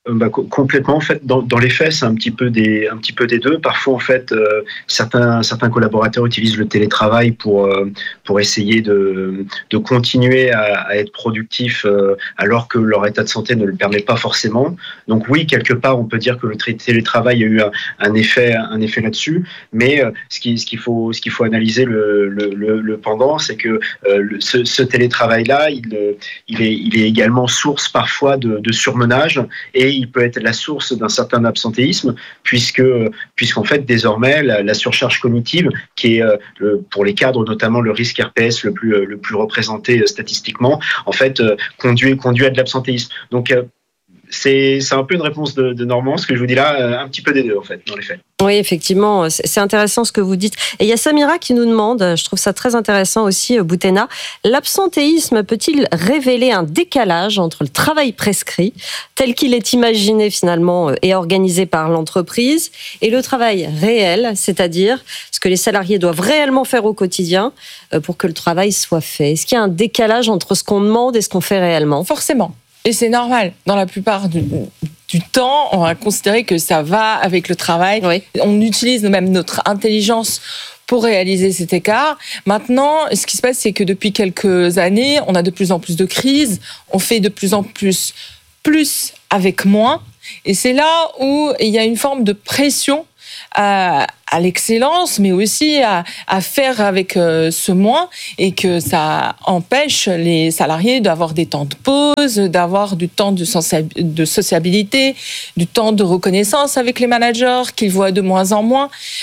Bah, complètement. En fait, dans, dans les faits, c'est un petit peu des, un petit peu des deux. Parfois, en fait, euh, certains, certains collaborateurs utilisent le télétravail pour, euh, pour essayer de, de continuer à, à être productifs euh, alors que leur état de santé ne le permet pas forcément. Donc oui, quelque part, on peut dire que le télétravail a eu un, un effet, un effet là-dessus. Mais euh, ce qui, ce qu'il faut, ce qu'il faut analyser le, le, le, le pendant, c'est que euh, le, ce, ce télétravail-là, il, il est, il est également source parfois de, de surmenage et il peut être la source d'un certain absentéisme, puisque, puisqu'en fait, désormais, la, la surcharge cognitive, qui est, euh, le, pour les cadres, notamment le risque R P S le plus, euh, le plus représenté euh, statistiquement, en fait, euh, conduit, conduit à de l'absentéisme. Donc, euh, c'est, c'est un peu une réponse de, de Normand, ce que je vous dis là, euh, un petit peu des deux, en fait, dans les faits.
Oui, effectivement, c'est intéressant ce que vous dites. Et il y a Samira qui nous demande, je trouve ça très intéressant aussi, Boutena, l'absentéisme peut-il révéler un décalage entre le travail prescrit, tel qu'il est imaginé finalement et organisé par l'entreprise, et le travail réel, c'est-à-dire ce que les salariés doivent réellement faire au quotidien pour que le travail soit fait? Est-ce qu'il y a un décalage entre ce qu'on demande et ce qu'on fait réellement?
Forcément. Et c'est normal. Dans la plupart du, du temps, on va considérer que ça va avec le travail. Oui. On utilise même notre intelligence pour réaliser cet écart. Maintenant, ce qui se passe, c'est que depuis quelques années, on a de plus en plus de crises. On fait de plus en plus plus avec moins. Et c'est là où il y a une forme de pression à, à l'excellence, mais aussi à, à faire avec euh, ce moins, et que ça empêche les salariés d'avoir des temps de pause, d'avoir du temps de, sensi- de sociabilité, du temps de reconnaissance avec les managers qu'ils voient de moins en moins.